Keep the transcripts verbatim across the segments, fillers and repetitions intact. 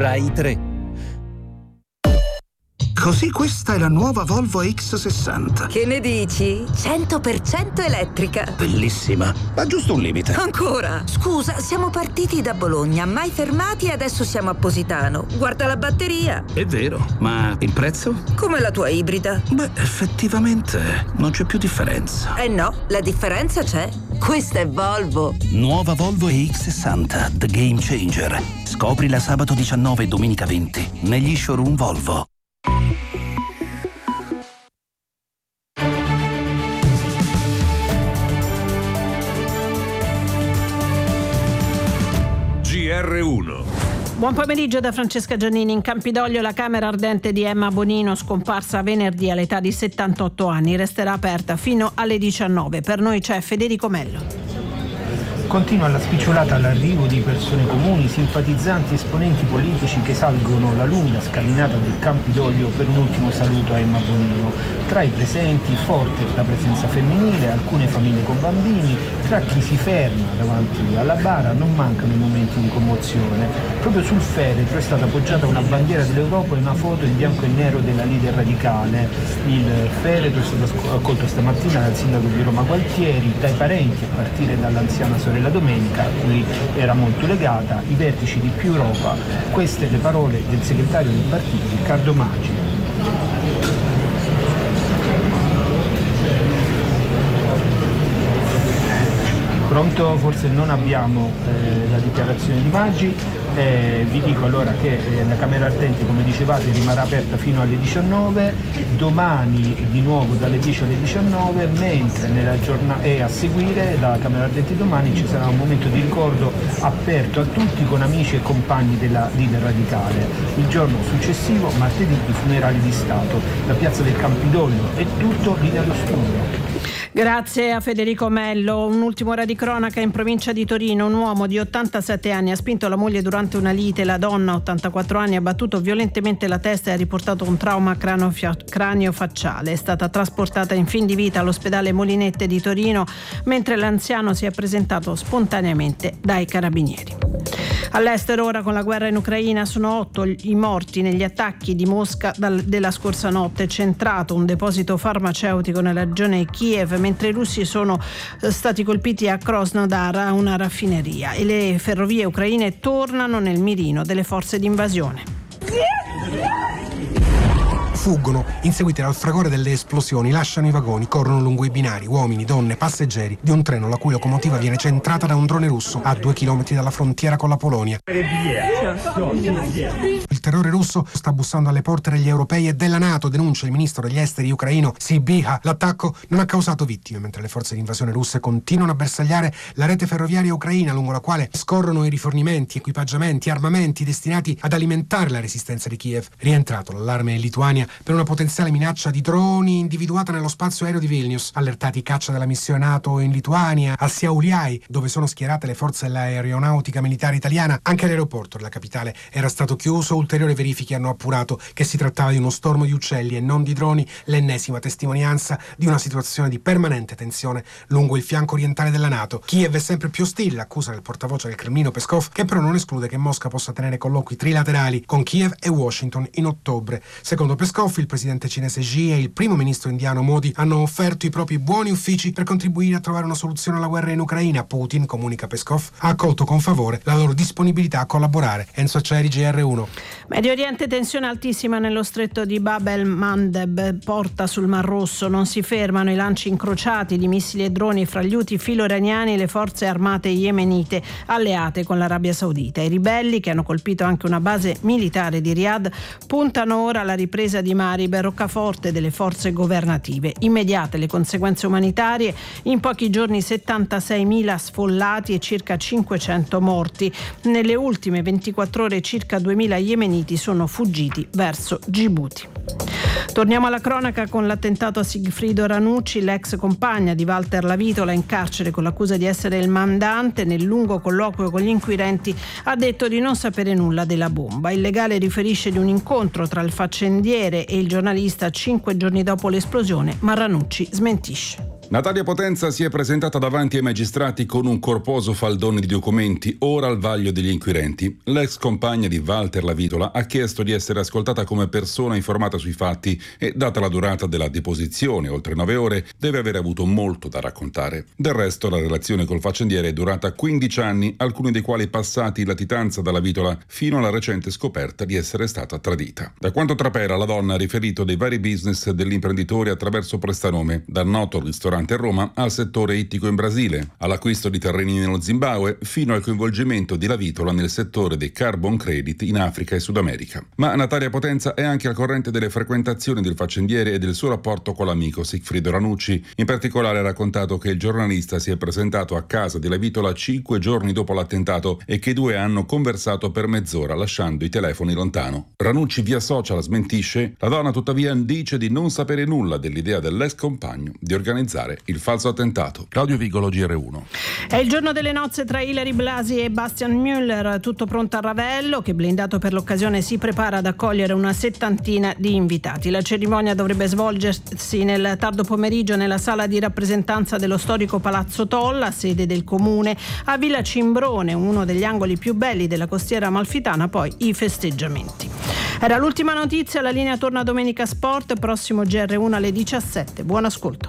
Rai tre. Così questa è la nuova Volvo X sessanta. Che ne dici? cento per cento elettrica. Bellissima, ma giusto un limite. Ancora? Scusa, siamo partiti da Bologna, mai fermati e adesso siamo a Positano. Guarda la batteria. È vero, ma il prezzo? Come la tua ibrida. Beh, effettivamente non c'è più differenza. Eh no, la differenza c'è. Questa è Volvo. Nuova Volvo E X sessanta, The Game Changer. Scoprila sabato diciannove e domenica venti negli showroom Volvo. G R uno. Buon pomeriggio da Francesca Giannini. In Campidoglio la camera ardente di Emma Bonino, scomparsa venerdì all'età di settantotto anni, resterà aperta fino alle diciannove. Per noi c'è Federico Mello. Continua la spicciolata all'arrivo di persone comuni, simpatizzanti, esponenti politici che salgono la lunga scalinata del Campidoglio per un ultimo saluto a Emma Bonino. Tra i presenti forte la presenza femminile, alcune famiglie con bambini, tra chi si ferma davanti alla bara non mancano i momenti di commozione. Proprio sul feretro è stata appoggiata una bandiera dell'Europa e una foto in bianco e nero della leader radicale. Il feretro è stato accolto stamattina dal sindaco di Roma Gualtieri, dai parenti a partire dall'anziana sorella Domenica, a cui era molto legata, i vertici di Più Europa. Queste le parole del segretario del partito, Riccardo Maggi. Pronto? Forse non abbiamo eh, la dichiarazione di Maggi. Eh, vi dico allora che eh, la Camera Ardente, come dicevate, rimarrà aperta fino alle diciannove, domani di nuovo dalle dieci alle diciannove, mentre nella giornata e a seguire la Camera Ardente domani ci sarà un momento di ricordo aperto a tutti con amici e compagni della leader radicale. Il giorno successivo, martedì, i funerali di Stato. La piazza del Campidoglio è tutto, linea allo studio. Grazie a Federico Mello. Un'ultima ora di cronaca in provincia di Torino. Un uomo di ottantasette anni ha spinto la moglie durante una lite. La donna, ottantaquattro anni, ha battuto violentemente la testa e ha riportato un trauma cranio-facciale. È stata trasportata in fin di vita all'ospedale Molinette di Torino, mentre l'anziano si è presentato spontaneamente dai carabinieri. All'estero ora, con la guerra in Ucraina, sono otto i morti negli attacchi di Mosca della scorsa notte. Centrato un deposito farmaceutico nella regione Kiev, mentre i russi sono stati colpiti a Krasnodar, una raffineria, e le ferrovie ucraine tornano nel mirino delle forze di invasione. Fuggono, inseguiti dal fragore delle esplosioni, lasciano i vagoni, corrono lungo i binari, uomini, donne, passeggeri di un treno la cui locomotiva viene centrata da un drone russo a due chilometri dalla frontiera con la Polonia. Il terrore russo sta bussando alle porte degli europei e della NATO, denuncia il ministro degli esteri ucraino Sybiha. L'attacco non ha causato vittime, mentre le forze di invasione russe continuano a bersagliare la rete ferroviaria ucraina, lungo la quale scorrono i rifornimenti, equipaggiamenti, armamenti destinati ad alimentare la resistenza di Kiev. Rientrato l'allarme in Lituania per una potenziale minaccia di droni individuata nello spazio aereo di Vilnius. Allertati i caccia della missione NATO in Lituania, a Šiauliai, dove sono schierate le forze dell'aeronautica militare italiana. Anche l'aeroporto della capitale era stato chiuso. Ulteriori verifiche hanno appurato che si trattava di uno stormo di uccelli e non di droni, l'ennesima testimonianza di una situazione di permanente tensione lungo il fianco orientale della NATO. Kiev è sempre più ostile, l'accusa del portavoce del Cremlino Peskov, che però non esclude che Mosca possa tenere colloqui trilaterali con Kiev e Washington in ottobre. Secondo Peskov, il presidente cinese Xi e il primo ministro indiano Modi hanno offerto i propri buoni uffici per contribuire a trovare una soluzione alla guerra in Ucraina. Putin, comunica Peskov, ha accolto con favore la loro disponibilità a collaborare. Enzo Acciari, G R uno. Medio Oriente, tensione altissima nello stretto di Bab el-Mandeb, porta sul Mar Rosso. Non si fermano i lanci incrociati di missili e droni fra gli Houthi filo-iraniani e le forze armate yemenite alleate con l'Arabia Saudita. I ribelli, che hanno colpito anche una base militare di Riyadh, puntano ora alla ripresa di Marib, roccaforte delle forze governative. Immediate le conseguenze umanitarie: in pochi giorni settantaseimila sfollati e circa cinquecento morti. Nelle ultime ventiquattro ore circa duemila yemeniti sono fuggiti verso Gibuti. Torniamo alla cronaca con l'attentato a Sigfrido Ranucci. L'ex compagna di Walter Lavitola, in carcere con l'accusa di essere il mandante, nel lungo colloquio con gli inquirenti ha detto di non sapere nulla della bomba. Il legale riferisce di un incontro tra il faccendiere e il giornalista cinque giorni dopo l'esplosione, ma Ranucci smentisce. Natalia Potenza si è presentata davanti ai magistrati con un corposo faldone di documenti, ora al vaglio degli inquirenti. L'ex compagna di Walter Lavitola ha chiesto di essere ascoltata come persona informata sui fatti e, data la durata della deposizione, oltre nove ore, deve aver avuto molto da raccontare. Del resto, la relazione col faccendiere è durata quindici anni, alcuni dei quali passati in latitanza dalla Lavitola fino alla recente scoperta di essere stata tradita. Da quanto trapela, la donna ha riferito dei vari business dell'imprenditore attraverso prestanome, dal noto ristorante a Roma al settore ittico in Brasile, all'acquisto di terreni nello Zimbabwe, fino al coinvolgimento di Lavitola nel settore dei carbon credit in Africa e Sud America. Ma Natalia Potenza è anche al corrente delle frequentazioni del faccendiere e del suo rapporto con l'amico Sigfrido Ranucci. In particolare ha raccontato che il giornalista si è presentato a casa di Lavitola cinque giorni dopo l'attentato e che i due hanno conversato per mezz'ora lasciando i telefoni lontano. Ranucci via social smentisce, la donna tuttavia dice di non sapere nulla dell'idea dell'ex compagno di organizzare il falso attentato. Claudio Vigolo, G R uno. È il giorno delle nozze tra Hilary Blasi e Bastian Müller, tutto pronto a Ravello, che blindato per l'occasione si prepara ad accogliere una settantina di invitati. La cerimonia dovrebbe svolgersi nel tardo pomeriggio nella sala di rappresentanza dello storico Palazzo Tolla, sede del comune, a Villa Cimbrone, uno degli angoli più belli della costiera amalfitana, poi i festeggiamenti. Era l'ultima notizia, la linea torna Domenica Sport, prossimo G R uno alle diciassette. Buon ascolto.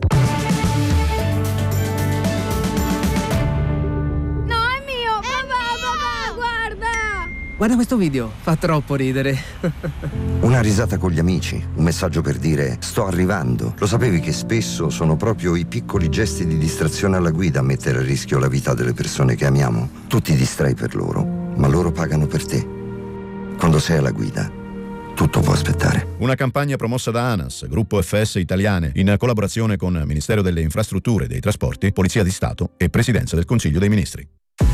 Guarda questo video, fa troppo ridere. Una risata con gli amici, un messaggio per dire sto arrivando. Lo sapevi che spesso sono proprio i piccoli gesti di distrazione alla guida a mettere a rischio la vita delle persone che amiamo? Tu ti distrai per loro, ma loro pagano per te. Quando sei alla guida, tutto può aspettare. Una campagna promossa da ANAS, Gruppo F S Italiane, in collaborazione con Ministero delle Infrastrutture e dei Trasporti, Polizia di Stato e Presidenza del Consiglio dei Ministri.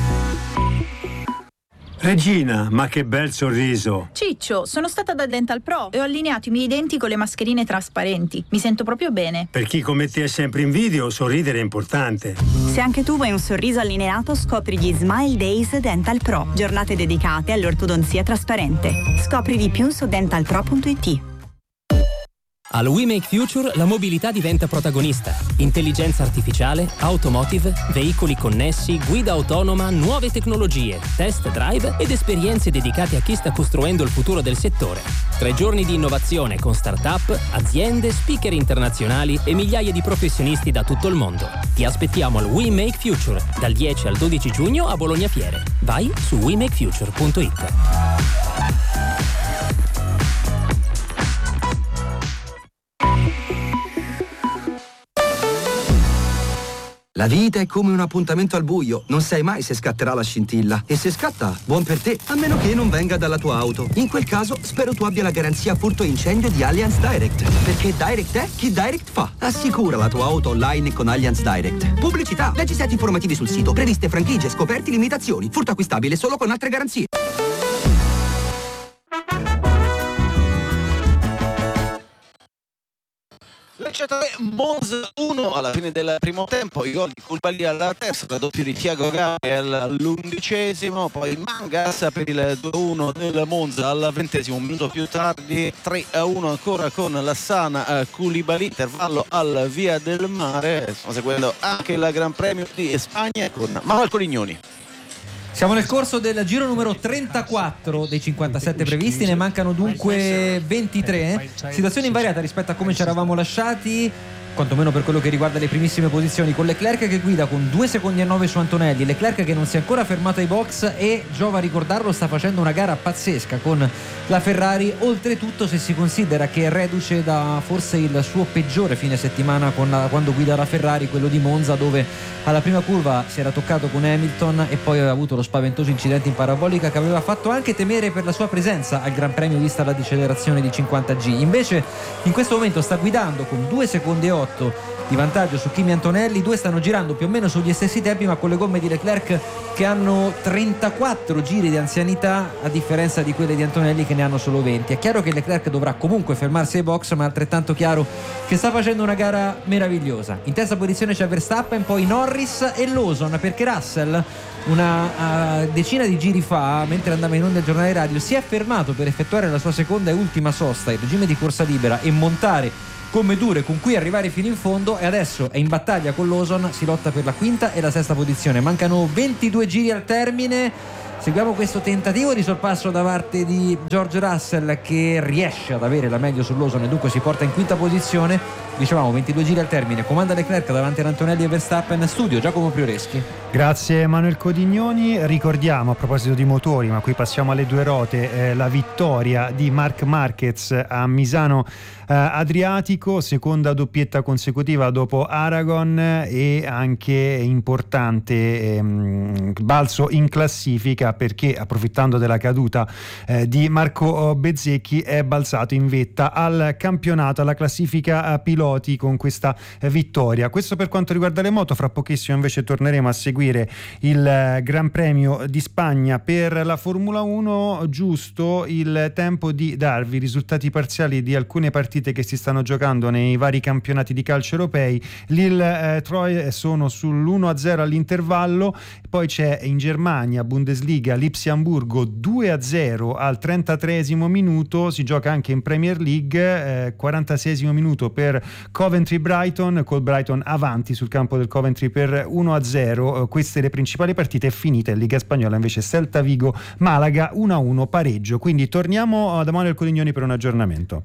Regina, ma che bel sorriso! Ciccio, sono stata da Dental Pro e ho allineato i miei denti con le mascherine trasparenti. Mi sento proprio bene. Per chi come te è sempre in video, sorridere è importante. Se anche tu vuoi un sorriso allineato, scopri gli Smile Days Dental Pro, giornate dedicate all'ortodonzia trasparente. Scopri di più su dental pro punto it. Al We Make Future la mobilità diventa protagonista. Intelligenza artificiale, automotive, veicoli connessi, guida autonoma, nuove tecnologie, test drive ed esperienze dedicate a chi sta costruendo il futuro del settore. Tre giorni di innovazione con start-up, aziende, speaker internazionali e migliaia di professionisti da tutto il mondo. Ti aspettiamo al We Make Future dal dieci al dodici giugno a Bologna Fiere. Vai su we make future punto it. La vita è come un appuntamento al buio, non sai mai se scatterà la scintilla. E se scatta, buon per te, a meno che non venga dalla tua auto. In quel caso, spero tu abbia la garanzia furto incendio di Allianz Direct. Perché Direct è chi Direct fa. Assicura la tua auto online con Allianz Direct. Pubblicità, leggi set informativi sul sito, previste franchigie, scoperti, limitazioni. Furto acquistabile solo con altre garanzie. Lecce tre, Monza uno alla fine del primo tempo, i gol di Koulibaly alla terza, raddoppio di Thiago Gabriel all'undicesimo, poi Mangas per il due a uno del Monza al ventesimo, un minuto più tardi tre a uno ancora con Lassana Koulibaly, intervallo al Via del Mare. Stiamo seguendo anche il Gran Premio di Spagna con Manuel Colignoni. Siamo nel corso del giro numero trentaquattro dei cinquantasette previsti, ne mancano dunque ventitré. Situazione invariata rispetto a come ci eravamo lasciati, quantomeno per quello che riguarda le primissime posizioni, con Leclerc che guida con due secondi e nove su Antonelli. Leclerc che non si è ancora fermato ai box e, giova a ricordarlo, sta facendo una gara pazzesca con la Ferrari, oltretutto se si considera che è reduce da forse il suo peggiore fine settimana con la, quando guida la Ferrari, quello di Monza, dove alla prima curva si era toccato con Hamilton e poi aveva avuto lo spaventoso incidente in parabolica che aveva fatto anche temere per la sua presenza al Gran Premio vista la decelerazione di cinquanta G. Invece in questo momento sta guidando con due secondi e otto di vantaggio su Kimi Antonelli. I due stanno girando più o meno sugli stessi tempi, ma con le gomme di Leclerc che hanno trentaquattro giri di anzianità, a differenza di quelle di Antonelli che ne hanno solo venti. È chiaro che Leclerc dovrà comunque fermarsi ai box, ma è altrettanto chiaro che sta facendo una gara meravigliosa. In terza posizione c'è Verstappen, poi Norris e Lawson, perché Russell una uh, decina di giri fa, mentre andava in onda il giornale radio, si è fermato per effettuare la sua seconda e ultima sosta, il regime di corsa libera, e montare gomme dure con cui arrivare fino in fondo, e adesso è in battaglia con Lawson, si lotta per la quinta e la sesta posizione. Mancano ventidue giri al termine. Seguiamo questo tentativo di sorpasso da parte di George Russell, che riesce ad avere la meglio su Lawson e dunque si porta in quinta posizione. Dicevamo ventidue giri al termine, comanda Leclerc davanti ad Antonelli e Verstappen. Studio Giacomo Prioreschi. Grazie Manuel Codignoni. Ricordiamo, a proposito di motori, ma qui passiamo alle due rote, eh, la vittoria di Marc Marquez a Misano eh, Adriatico, seconda doppietta consecutiva dopo Aragon, e anche importante ehm, balzo in classifica, perché approfittando della caduta eh, di Marco Bezzecchi è balzato in vetta al campionato, alla classifica piloti, con questa eh, vittoria. Questo per quanto riguarda le moto. Fra pochissimo invece torneremo a seguire il eh, Gran Premio di Spagna per la Formula uno. Giusto il tempo di darvi i risultati parziali di alcune partite che si stanno giocando nei vari campionati di calcio europei. Lille eh, Troyes sono sull'uno a zero all'intervallo, poi c'è in Germania Bundesliga Lipsia Amburgo due a zero al trentatreesimo minuto, si gioca anche in Premier League, eh, quarantaseiesimo minuto per Coventry Brighton, col Brighton avanti sul campo del Coventry per uno a zero. Queste le principali partite. Finite in Liga Spagnola invece Celta Vigo Malaga uno a uno pareggio. Quindi torniamo da Manuel Codignoni per un aggiornamento.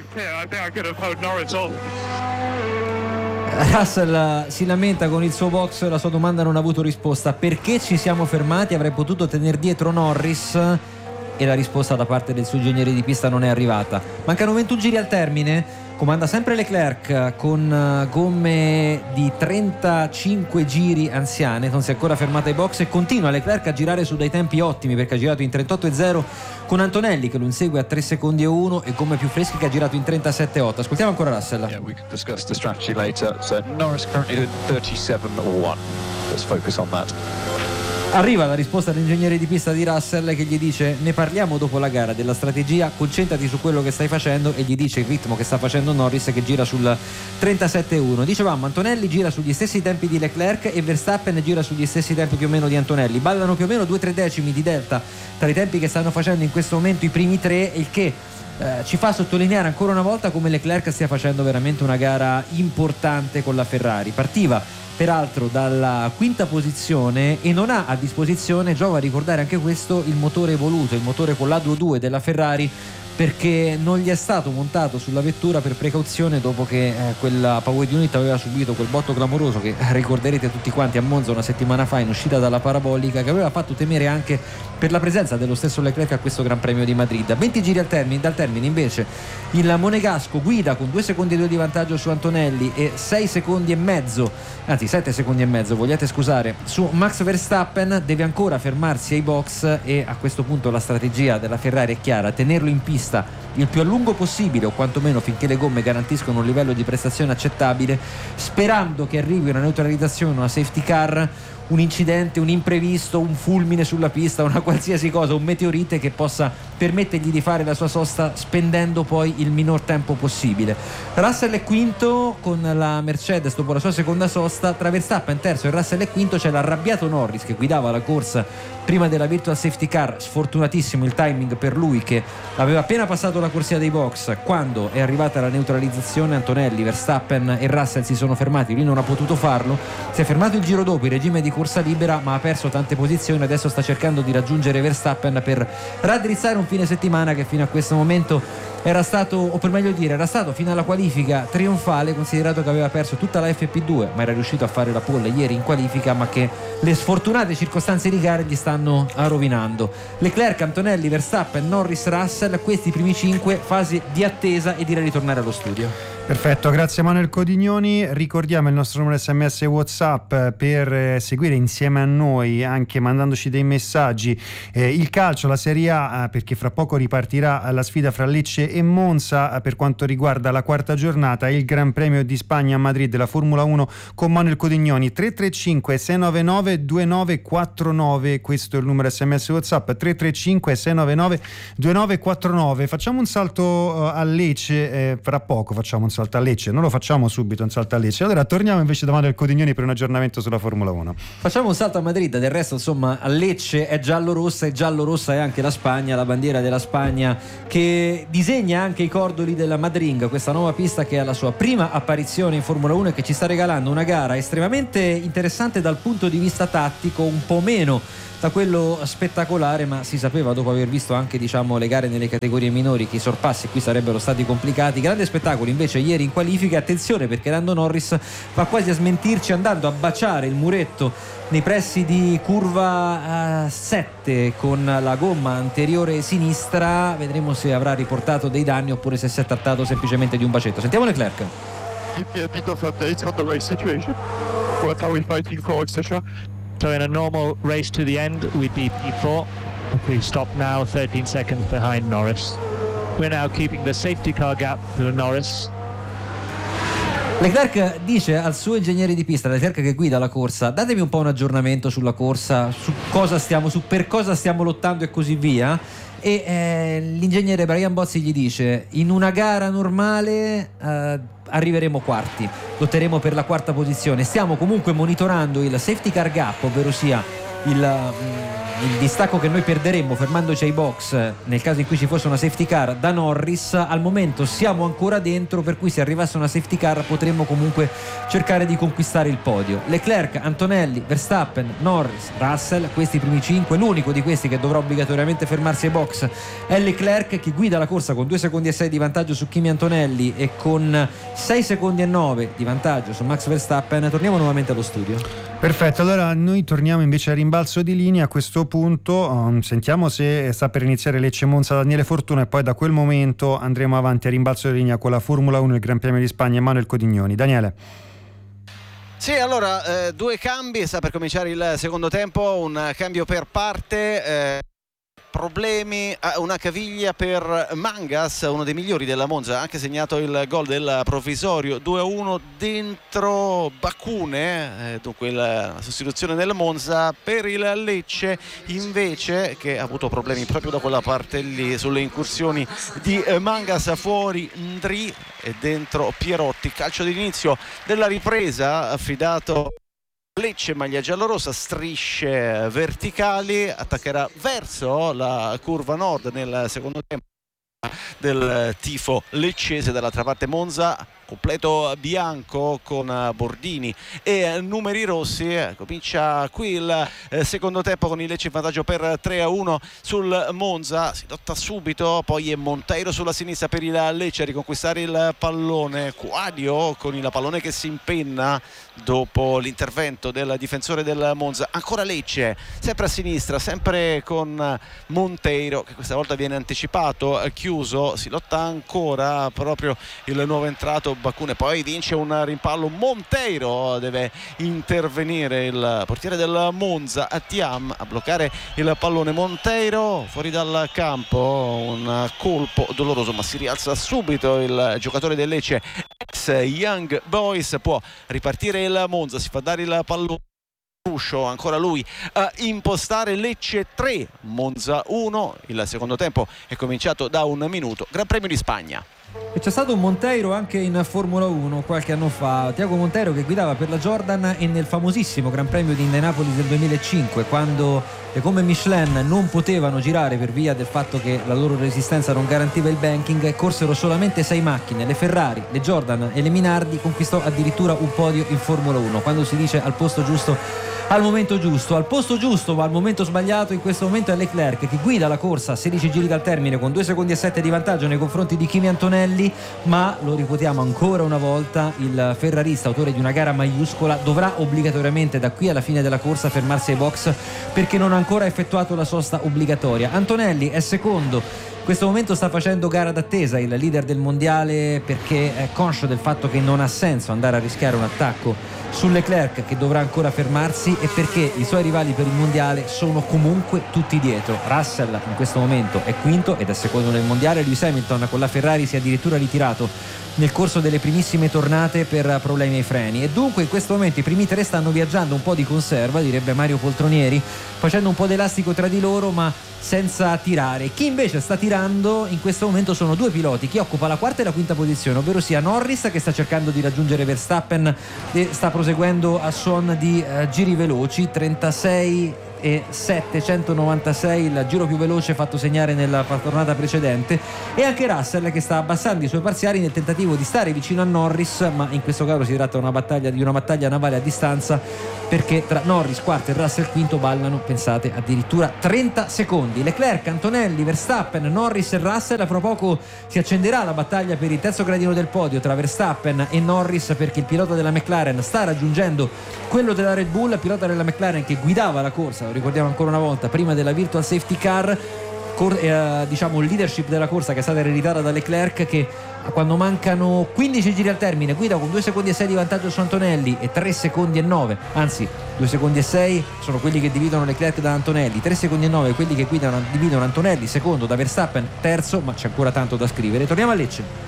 Russell si lamenta con il suo box, la sua domanda non ha avuto risposta. Perché ci siamo fermati? Avrei potuto tenere dietro Norris, e la risposta da parte del suo ingegnere di pista non è arrivata. Mancano ventuno giri al termine. Comanda sempre Leclerc con gomme di trentacinque giri anziane, non si è ancora fermata ai box e continua Leclerc a girare su dei tempi ottimi, perché ha girato in trentotto e zero con Antonelli che lo insegue a tre secondi e uno, e gomme più fresche che ha girato in trentasette e otto. Ascoltiamo ancora Russell. Yeah, we can discuss the strategy later. So Norris currently doing thirty-seven one. Let's focus on that. Arriva la risposta dell'ingegnere di pista di Russell, che gli dice: ne parliamo dopo la gara della strategia, concentrati su quello che stai facendo, e gli dice il ritmo che sta facendo Norris, che gira sul trentasette e uno. Dicevamo, Antonelli gira sugli stessi tempi di Leclerc e Verstappen gira sugli stessi tempi più o meno di Antonelli, ballano più o meno due tre decimi di delta tra i tempi che stanno facendo in questo momento i primi tre, il che eh, ci fa sottolineare ancora una volta come Leclerc stia facendo veramente una gara importante con la Ferrari. Partiva peraltro dalla quinta posizione e non ha a disposizione, giova a ricordare anche questo, il motore evoluto, il motore con l'A due due della Ferrari, perché non gli è stato montato sulla vettura per precauzione dopo che eh, quella Power Unit aveva subito quel botto clamoroso che eh, ricorderete tutti quanti a Monza una settimana fa in uscita dalla parabolica, che aveva fatto temere anche per la presenza dello stesso Leclerc a questo Gran Premio di Madrid. venti giri al termine, dal termine invece il monegasco guida con due secondi e due di vantaggio su Antonelli e sei secondi e mezzo, anzi sette secondi e mezzo, vogliate scusare, su Max Verstappen. Deve ancora fermarsi ai box e a questo punto la strategia della Ferrari è chiara: tenerlo in pista il più a lungo possibile, o quantomeno finché le gomme garantiscono un livello di prestazione accettabile, sperando che arrivi una neutralizzazione, una safety car, un incidente, un imprevisto, un fulmine sulla pista, una qualsiasi cosa, un meteorite che possa permettergli di fare la sua sosta spendendo poi il minor tempo possibile. Russell è quinto con la Mercedes dopo la sua seconda sosta, tra Verstappen terzo e Russell è quinto c'è l'arrabbiato Norris che guidava la corsa prima della virtual safety car. Sfortunatissimo il timing per lui, che aveva appena passato la corsia dei box quando è arrivata la neutralizzazione. Antonelli, Verstappen e Russell si sono fermati, lui non ha potuto farlo, si è fermato il giro dopo in regime di corsa libera, ma ha perso tante posizioni. Adesso sta cercando di raggiungere Verstappen per raddrizzare un fine settimana che fino a questo momento era stato, o per meglio dire era stato fino alla qualifica trionfale, considerato che aveva perso tutta la F P due ma era riuscito a fare la pole ieri in qualifica, ma che le sfortunate circostanze di gara gli stanno rovinando. Leclerc, Antonelli, Verstappen, Norris, Russell, questi primi cinque, fase di attesa e direi ritornare allo studio. Perfetto, grazie Manuel Codignoni. Ricordiamo il nostro numero sms e WhatsApp per seguire insieme a noi, anche mandandoci dei messaggi, eh, il calcio, la Serie A, perché fra poco ripartirà la sfida fra Lecce e Monza per quanto riguarda la quarta giornata, il Gran Premio di Spagna a Madrid della Formula uno con Manuel Codignoni. Tre tre cinque sei nove nove due nove quattro nove, questo è il numero sms e WhatsApp, tre tre cinque sei nove nove due nove quattro nove. Facciamo un salto uh, a Lecce, eh, fra poco facciamo un salto a Lecce, non lo facciamo subito un salto a Lecce, allora torniamo invece davanti al Codignoni per un aggiornamento sulla Formula uno. Facciamo un salto a Madrid, del resto insomma a Lecce è giallo-rossa e giallo-rossa è anche la Spagna, la bandiera della Spagna che disegna anche i cordoli della Madrid, questa nuova pista che ha la sua prima apparizione in Formula uno e che ci sta regalando una gara estremamente interessante dal punto di vista tattico, un po' meno da quello spettacolare, ma si sapeva dopo aver visto anche diciamo le gare nelle categorie minori che i sorpassi qui sarebbero stati complicati. Grande spettacolo invece ieri in qualifica, attenzione perché Lando Norris va quasi a smentirci andando a baciare il muretto nei pressi di curva sette con la gomma anteriore sinistra, vedremo se avrà riportato dei danni oppure se si è trattato semplicemente di un bacetto. Sentiamo Leclerc. Give me a bit of update on the race situation. What are we fighting for, et cetera. So in a normal race to the end, we'd be P four. We stop now thirteen seconds behind Norris. We're now keeping the safety car gap to Norris. Leclerc dice al suo ingegnere di pista, Leclerc che guida la corsa, datemi un po' un aggiornamento sulla corsa, su cosa stiamo, su per cosa stiamo lottando e così via. E eh, l'ingegnere Brian Bozzi gli dice: in una gara normale eh, arriveremo quarti, lotteremo per la quarta posizione, stiamo comunque monitorando il safety car gap, ovvero sia il, il distacco che noi perderemmo fermandoci ai box nel caso in cui ci fosse una safety car da Norris. Al momento siamo ancora dentro, per cui se arrivasse una safety car potremmo comunque cercare di conquistare il podio. Leclerc, Antonelli, Verstappen, Norris, Russell, questi primi cinque. L'unico di questi che dovrà obbligatoriamente fermarsi ai box è Leclerc, che guida la corsa con due secondi e sei di vantaggio su Kimi Antonelli e con sei secondi e nove di vantaggio su Max Verstappen. Torniamo nuovamente allo studio. Perfetto, allora noi torniamo invece al rimbalzo di linea. A questo punto um, sentiamo se sta per iniziare Lecce Monza Daniele Fortuna e poi da quel momento andremo avanti a rimbalzo di linea con la Formula uno, il Gran Premio di Spagna, Manuel Codignoni. Daniele. Sì, allora eh, due cambi, sta per cominciare il secondo tempo, un cambio per parte. Eh... Problemi, una caviglia per Mangas, uno dei migliori della Monza, ha anche segnato il gol del provvisorio due a uno dentro Bacune, eh, dunque la sostituzione del Monza. Per il Lecce invece, che ha avuto problemi proprio da quella parte lì sulle incursioni di Mangas, fuori Ndri e dentro Pierotti. Calcio d'inizio della ripresa affidato Lecce, maglia giallorossa, strisce verticali, attaccherà verso la curva nord nel secondo tempo del tifo leccese. Dall'altra parte Monza, completo bianco con bordini e numeri rossi. Comincia qui il secondo tempo con il Lecce in vantaggio per tre a uno sul Monza. Si lotta subito, poi è Monteiro sulla sinistra per il Lecce a riconquistare il pallone. Quadio con il pallone che si impenna dopo l'intervento del difensore del Monza. Ancora Lecce, sempre a sinistra, sempre con Monteiro che questa volta viene anticipato, chiuso. Si lotta ancora proprio il nuovo entrato Bacune, poi vince un rimpallo. Monteiro, deve intervenire il portiere del Monza Thiam a bloccare il pallone. Monteiro fuori dal campo, un colpo doloroso, ma si rialza subito il giocatore del Lecce, ex Young Boys. Può ripartire il Monza, si fa dare il pallone. Ancora lui a impostare. Lecce tre, Monza uno. Il secondo tempo è cominciato da un minuto. Gran Premio di Spagna. E c'è stato un Monteiro anche in Formula uno qualche anno fa, Tiago Monteiro, che guidava per la Jordan e nel famosissimo Gran Premio di Indianapolis del duemilacinque, quando le gomme Michelin non potevano girare per via del fatto che la loro resistenza non garantiva il banking, e corsero solamente sei macchine, le Ferrari, le Jordan e le Minardi. Conquistò addirittura un podio in Formula uno. Quando si dice al posto giusto al momento giusto, al posto giusto ma al momento sbagliato, in questo momento è Leclerc che guida la corsa a sedici giri dal termine con due secondi e sette di vantaggio nei confronti di Kimi Antonelli, ma lo ripetiamo ancora una volta, il ferrarista, autore di una gara maiuscola, dovrà obbligatoriamente da qui alla fine della corsa fermarsi ai box perché non ha ancora effettuato la sosta obbligatoria. Antonelli è secondo, in questo momento sta facendo gara d'attesa il leader del mondiale, perché è conscio del fatto che non ha senso andare a rischiare un attacco su Leclerc, che dovrà ancora fermarsi, e perché i suoi rivali per il mondiale sono comunque tutti dietro. Russell in questo momento è quinto ed è secondo nel mondiale. Lewis Hamilton con la Ferrari si è addirittura ritirato nel corso delle primissime tornate per problemi ai freni, e dunque in questo momento i primi tre stanno viaggiando un po' di conserva, direbbe Mario Poltronieri, facendo un po' d'elastico tra di loro ma senza tirare. Chi invece sta tirando in questo momento sono due piloti, chi occupa la quarta e la quinta posizione, ovvero sia Norris, che sta cercando di raggiungere Verstappen e sta proseguendo a suon di eh, giri veloci, trentasei e settecentonovantasei, il giro più veloce fatto segnare nella tornata precedente, e anche Russell che sta abbassando i suoi parziali nel tentativo di stare vicino a Norris, ma in questo caso si tratta di una battaglia, di una battaglia navale a distanza, perché tra Norris quarto e Russell quinto ballano, pensate, addirittura trenta secondi. Leclerc, Antonelli, Verstappen, Norris e Russell. Fra poco si accenderà la battaglia per il terzo gradino del podio tra Verstappen e Norris, perché il pilota della McLaren sta raggiungendo quello della Red Bull, il pilota della McLaren che guidava la corsa, lo ricordiamo ancora una volta, prima della virtual safety car, cor- eh, diciamo il leadership della corsa che è stata ereditata da Leclerc, che quando mancano quindici giri al termine guida con due secondi e sei di vantaggio su Antonelli e tre secondi e nove, anzi due secondi e sei sono quelli che dividono Leclerc da Antonelli, tre secondi e nove quelli che guidano, dividono Antonelli secondo da Verstappen terzo, ma c'è ancora tanto da scrivere. Torniamo a Lecce.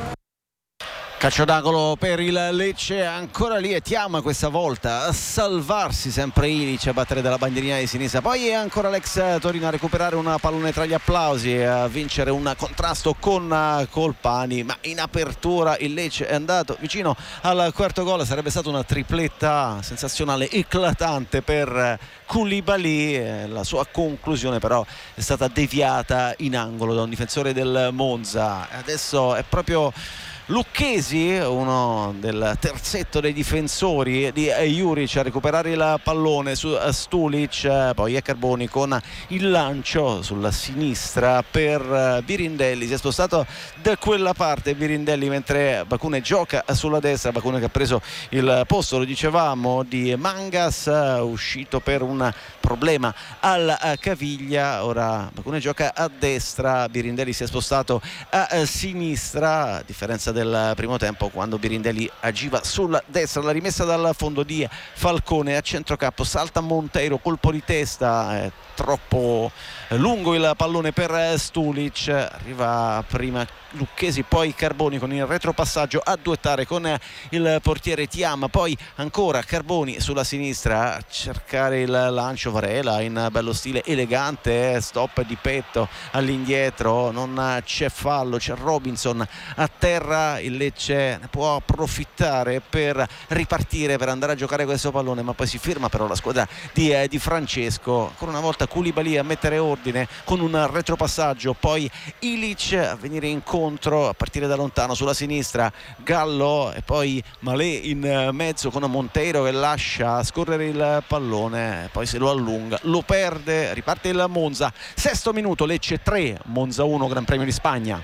Calcio d'angolo per il Lecce, ancora lì e Tiam questa volta a salvarsi, sempre Ilic a battere dalla bandierina di sinistra, poi è ancora l'ex Torino a recuperare una pallone tra gli applausi e a vincere un contrasto con Colpani, ma in apertura il Lecce è andato vicino al quarto gol, sarebbe stata una tripletta sensazionale, eclatante per Koulibaly, la sua conclusione però è stata deviata in angolo da un difensore del Monza. Adesso è proprio Lucchesi, uno del terzetto dei difensori di Juric, a recuperare il pallone su Stulic, poi è Carboni con il lancio sulla sinistra per Birindelli, si è spostato da quella parte Birindelli mentre Bacune gioca sulla destra, Bacune che ha preso il posto, lo dicevamo, di Mangas, uscito per un problema alla caviglia, ora Bacune gioca a destra, Birindelli si è spostato a sinistra, a differenza del del primo tempo quando Birindelli agiva sulla destra. La rimessa dal fondo di Falcone a centrocampo, salta Monteiro, colpo di testa, è troppo lungo il pallone per Stulic, arriva prima Lucchesi poi Carboni con il retropassaggio a duettare con il portiere Tiam, poi ancora Carboni sulla sinistra a cercare il lancio, Varela in bello stile elegante, stop di petto all'indietro, non c'è fallo, c'è Robinson a terra, il Lecce ne può approfittare per ripartire, per andare a giocare questo pallone, ma poi si ferma però la squadra di, eh, di Francesco, ancora una volta Koulibaly a mettere ordine con un retropassaggio, poi Ilic a venire incontro a partire da lontano sulla sinistra, Gallo e poi Malé in mezzo con Monteiro che lascia scorrere il pallone, poi se lo allunga, lo perde, riparte il Monza, sesto minuto, Lecce tre, Monza uno, Gran Premio di Spagna,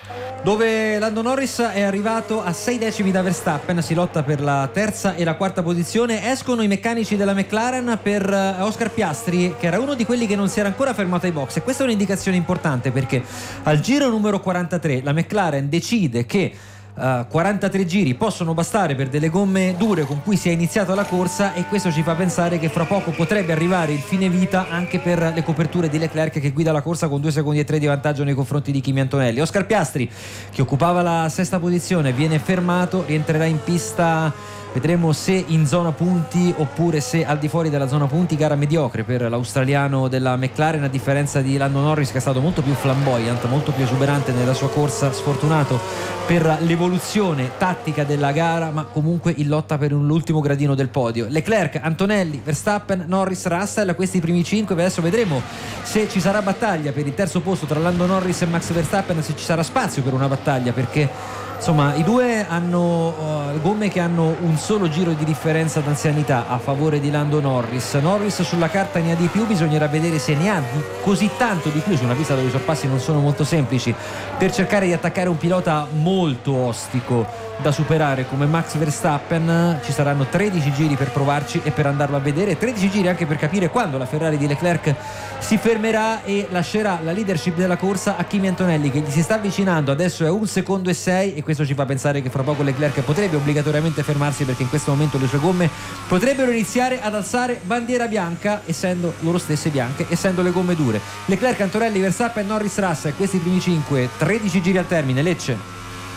dove Lando Norris è arrivato a sei decimi da Verstappen, si lotta per la terza e la quarta posizione. Escono i meccanici della McLaren per Oscar Piastri, che era uno di quelli che non si era ancora fermato ai box, e questa è un'indicazione importante perché al giro numero quarantatré la McLaren decide che Uh, quarantatré giri possono bastare per delle gomme dure con cui si è iniziata la corsa, e questo ci fa pensare che fra poco potrebbe arrivare il fine vita anche per le coperture di Leclerc, che guida la corsa con due secondi e tre di vantaggio nei confronti di Kimi Antonelli. Oscar Piastri, che occupava la sesta posizione, viene fermato, rientrerà in pista. Vedremo se in zona punti oppure se al di fuori della zona punti. Gara mediocre per l'australiano della McLaren, a differenza di Lando Norris, che è stato molto più flamboyant, molto più esuberante nella sua corsa, sfortunato per l'evoluzione tattica della gara, ma comunque in lotta per l'ultimo gradino del podio. Leclerc, Antonelli, Verstappen, Norris, Russell, questi i primi cinque. Adesso vedremo se ci sarà battaglia per il terzo posto tra Lando Norris e Max Verstappen, se ci sarà spazio per una battaglia, perché insomma i due hanno uh, gomme che hanno un solo giro di differenza d'anzianità a favore di Lando Norris. Norris sulla carta ne ha di più, bisognerà vedere se ne ha di, così tanto di più su una pista dove i sorpassi non sono molto semplici, per cercare di attaccare un pilota molto ostico da superare come Max Verstappen. Ci saranno tredici giri per provarci e per andarlo a vedere, tredici giri anche per capire quando la Ferrari di Leclerc si fermerà e lascerà la leadership della corsa a Kimi Antonelli, che gli si sta avvicinando. Adesso è un secondo e sei e questo ci fa pensare che fra poco Leclerc potrebbe obbligatoriamente fermarsi, perché in questo momento le sue gomme potrebbero iniziare ad alzare bandiera bianca, essendo loro stesse bianche, essendo le gomme dure. Leclerc, Antonelli, Verstappen, Norris, Russell, questi i primi cinque, tredici giri al termine. Lecce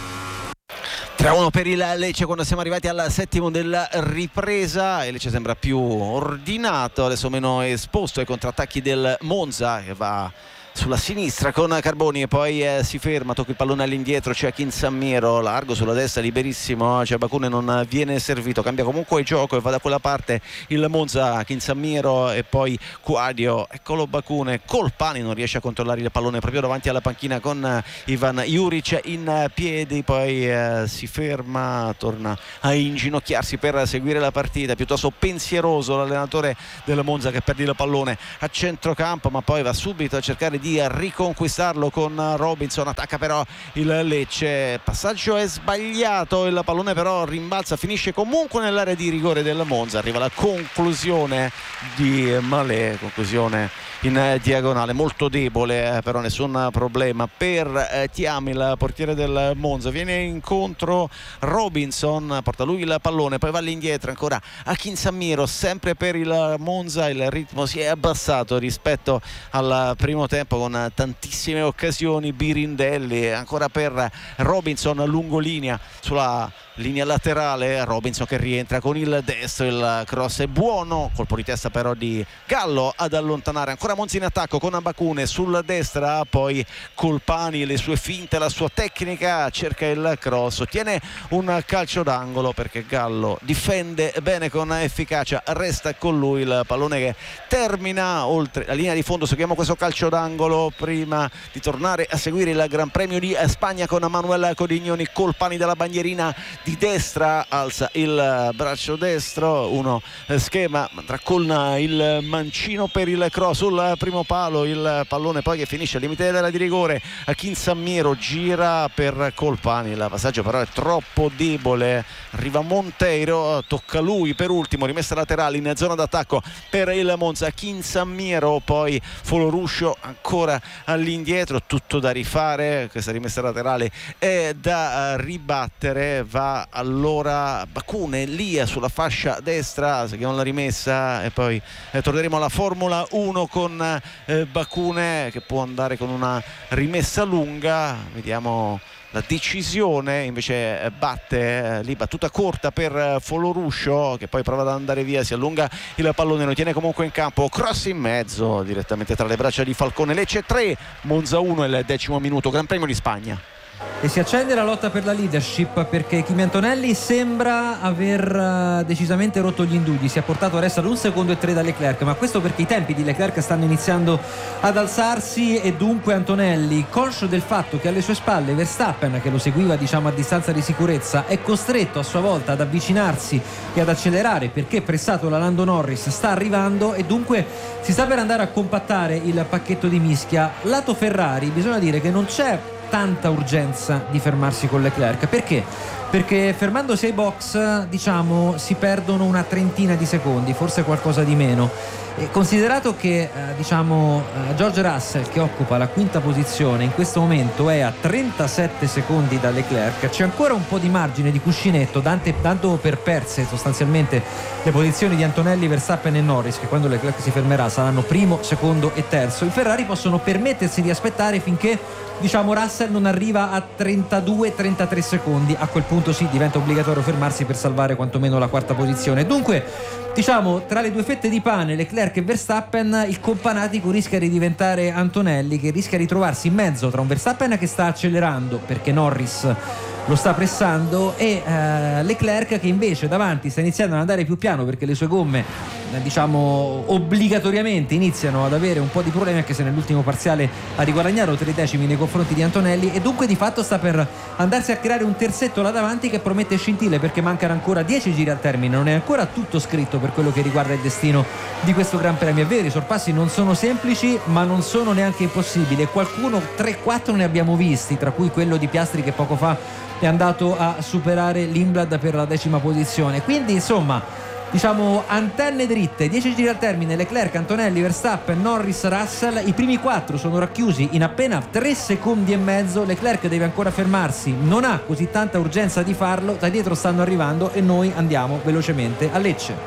tre a uno per il Lecce quando siamo arrivati al settimo della ripresa, e Lecce sembra più ordinato, adesso meno esposto ai contrattacchi del Monza, che va sulla sinistra con Carboni e poi eh, si ferma, tocca il pallone all'indietro, c'è Kinsamiro largo sulla destra, liberissimo, c'è Bacune, non viene servito, cambia comunque il gioco e va da quella parte il Monza. Kinsamiro e poi Quadio, eccolo Bacune, Colpani non riesce a controllare il pallone proprio davanti alla panchina con eh, Ivan Juric in piedi, poi eh, si ferma, torna a inginocchiarsi per seguire la partita, piuttosto pensieroso l'allenatore del Monza, che perde il pallone a centrocampo ma poi va subito a cercare di riconquistarlo con Robinson, attacca però il Lecce, passaggio è sbagliato, il pallone però rimbalza, finisce comunque nell'area di rigore del Monza, arriva la conclusione di Malé, conclusione in diagonale molto debole, però nessun problema per Thiam, il portiere del Monza. Viene incontro Robinson, porta lui il pallone, poi va all'indietro ancora a Kinsamiro, sempre per il Monza. Il ritmo si è abbassato rispetto al primo tempo, con tantissime occasioni. Birindelli ancora per Robinson, lungolinea sulla linea laterale, Robinson che rientra con il destro, il cross è buono, colpo di testa però di Gallo ad allontanare. Ancora Monza in attacco con Bacune sulla destra, poi Colpani, le sue finte, la sua tecnica, cerca il cross, ottiene un calcio d'angolo perché Gallo difende bene con efficacia, resta con lui il pallone che termina oltre la linea di fondo. Seguiamo questo calcio d'angolo prima di tornare a seguire il Gran Premio di Spagna con Manuel Codignoni. Colpani dalla bandierina di destra, alza il braccio destro, uno schema, tracolna il mancino per il cross sul primo palo, il pallone poi che finisce al limite dell'area di rigore. A Kinsamiro gira per Colpani, il passaggio però è troppo debole, arriva Monteiro, tocca lui per ultimo, rimessa laterale in zona d'attacco per il Monza. Kinsamiro, poi Foloruscio ancora all'indietro, tutto da rifare, questa rimessa laterale è da ribattere. Va allora Bacune lì sulla fascia destra, seguiamo la rimessa e poi eh, torneremo alla Formula uno con eh, Bacune che può andare con una rimessa lunga. Vediamo la decisione, invece batte eh, lì, battuta corta per eh, Foloruscio che poi prova ad andare via, si allunga il pallone, lo tiene comunque in campo, cross in mezzo direttamente tra le braccia di Falcone. Lecce tre, Monza uno, il decimo minuto, Gran Premio di Spagna. E si accende la lotta per la leadership, perché Kimi Antonelli sembra aver decisamente rotto gli indugli, si è portato adesso ad un secondo e tre da Leclerc, ma questo perché i tempi di Leclerc stanno iniziando ad alzarsi e dunque Antonelli, conscio del fatto che alle sue spalle Verstappen, che lo seguiva diciamo a distanza di sicurezza, è costretto a sua volta ad avvicinarsi e ad accelerare perché pressato da Lando Norris sta arrivando e dunque si sta per andare a compattare il pacchetto di mischia. Lato Ferrari bisogna dire che non c'è tanta urgenza di fermarsi con Leclerc. Perché? Perché fermandosi ai box diciamo si perdono una trentina di secondi, forse qualcosa di meno. E considerato che eh, diciamo eh, George Russell, che occupa la quinta posizione in questo momento, è a trentasette secondi da Leclerc, c'è ancora un po' di margine di cuscinetto, dante, dando per perse sostanzialmente le posizioni di Antonelli, Verstappen e Norris, che quando Leclerc si fermerà saranno primo, secondo e terzo. I Ferrari possono permettersi di aspettare finché diciamo Russell non arriva a trentadue trentatré secondi, a quel punto sì diventa obbligatorio fermarsi per salvare quantomeno la quarta posizione. Dunque diciamo tra le due fette di pane, Leclerc e Verstappen, il companatico rischia di diventare Antonelli, che rischia di trovarsi in mezzo tra un Verstappen che sta accelerando perché Norris lo sta pressando e eh, Leclerc che invece davanti sta iniziando ad andare più piano perché le sue gomme diciamo obbligatoriamente iniziano ad avere un po' di problemi, anche se nell'ultimo parziale ha riguadagnato tre decimi nei confronti di Antonelli, e dunque di fatto sta per andarsi a creare un terzetto là davanti che promette scintille, perché mancano ancora dieci giri al termine, non è ancora tutto scritto per quello che riguarda il destino di questo Gran Premio. È vero, i sorpassi non sono semplici, ma non sono neanche impossibili, e qualcuno tre quattro ne abbiamo visti, tra cui quello di Piastri che poco fa è andato a superare Lindblad per la decima posizione. Quindi insomma, diciamo antenne dritte, dieci giri al termine, Leclerc, Antonelli, Verstappen, Norris, Russell, i primi quattro sono racchiusi in appena tre secondi e mezzo. Leclerc deve ancora fermarsi, non ha così tanta urgenza di farlo, da dietro stanno arrivando e noi andiamo velocemente a Lecce.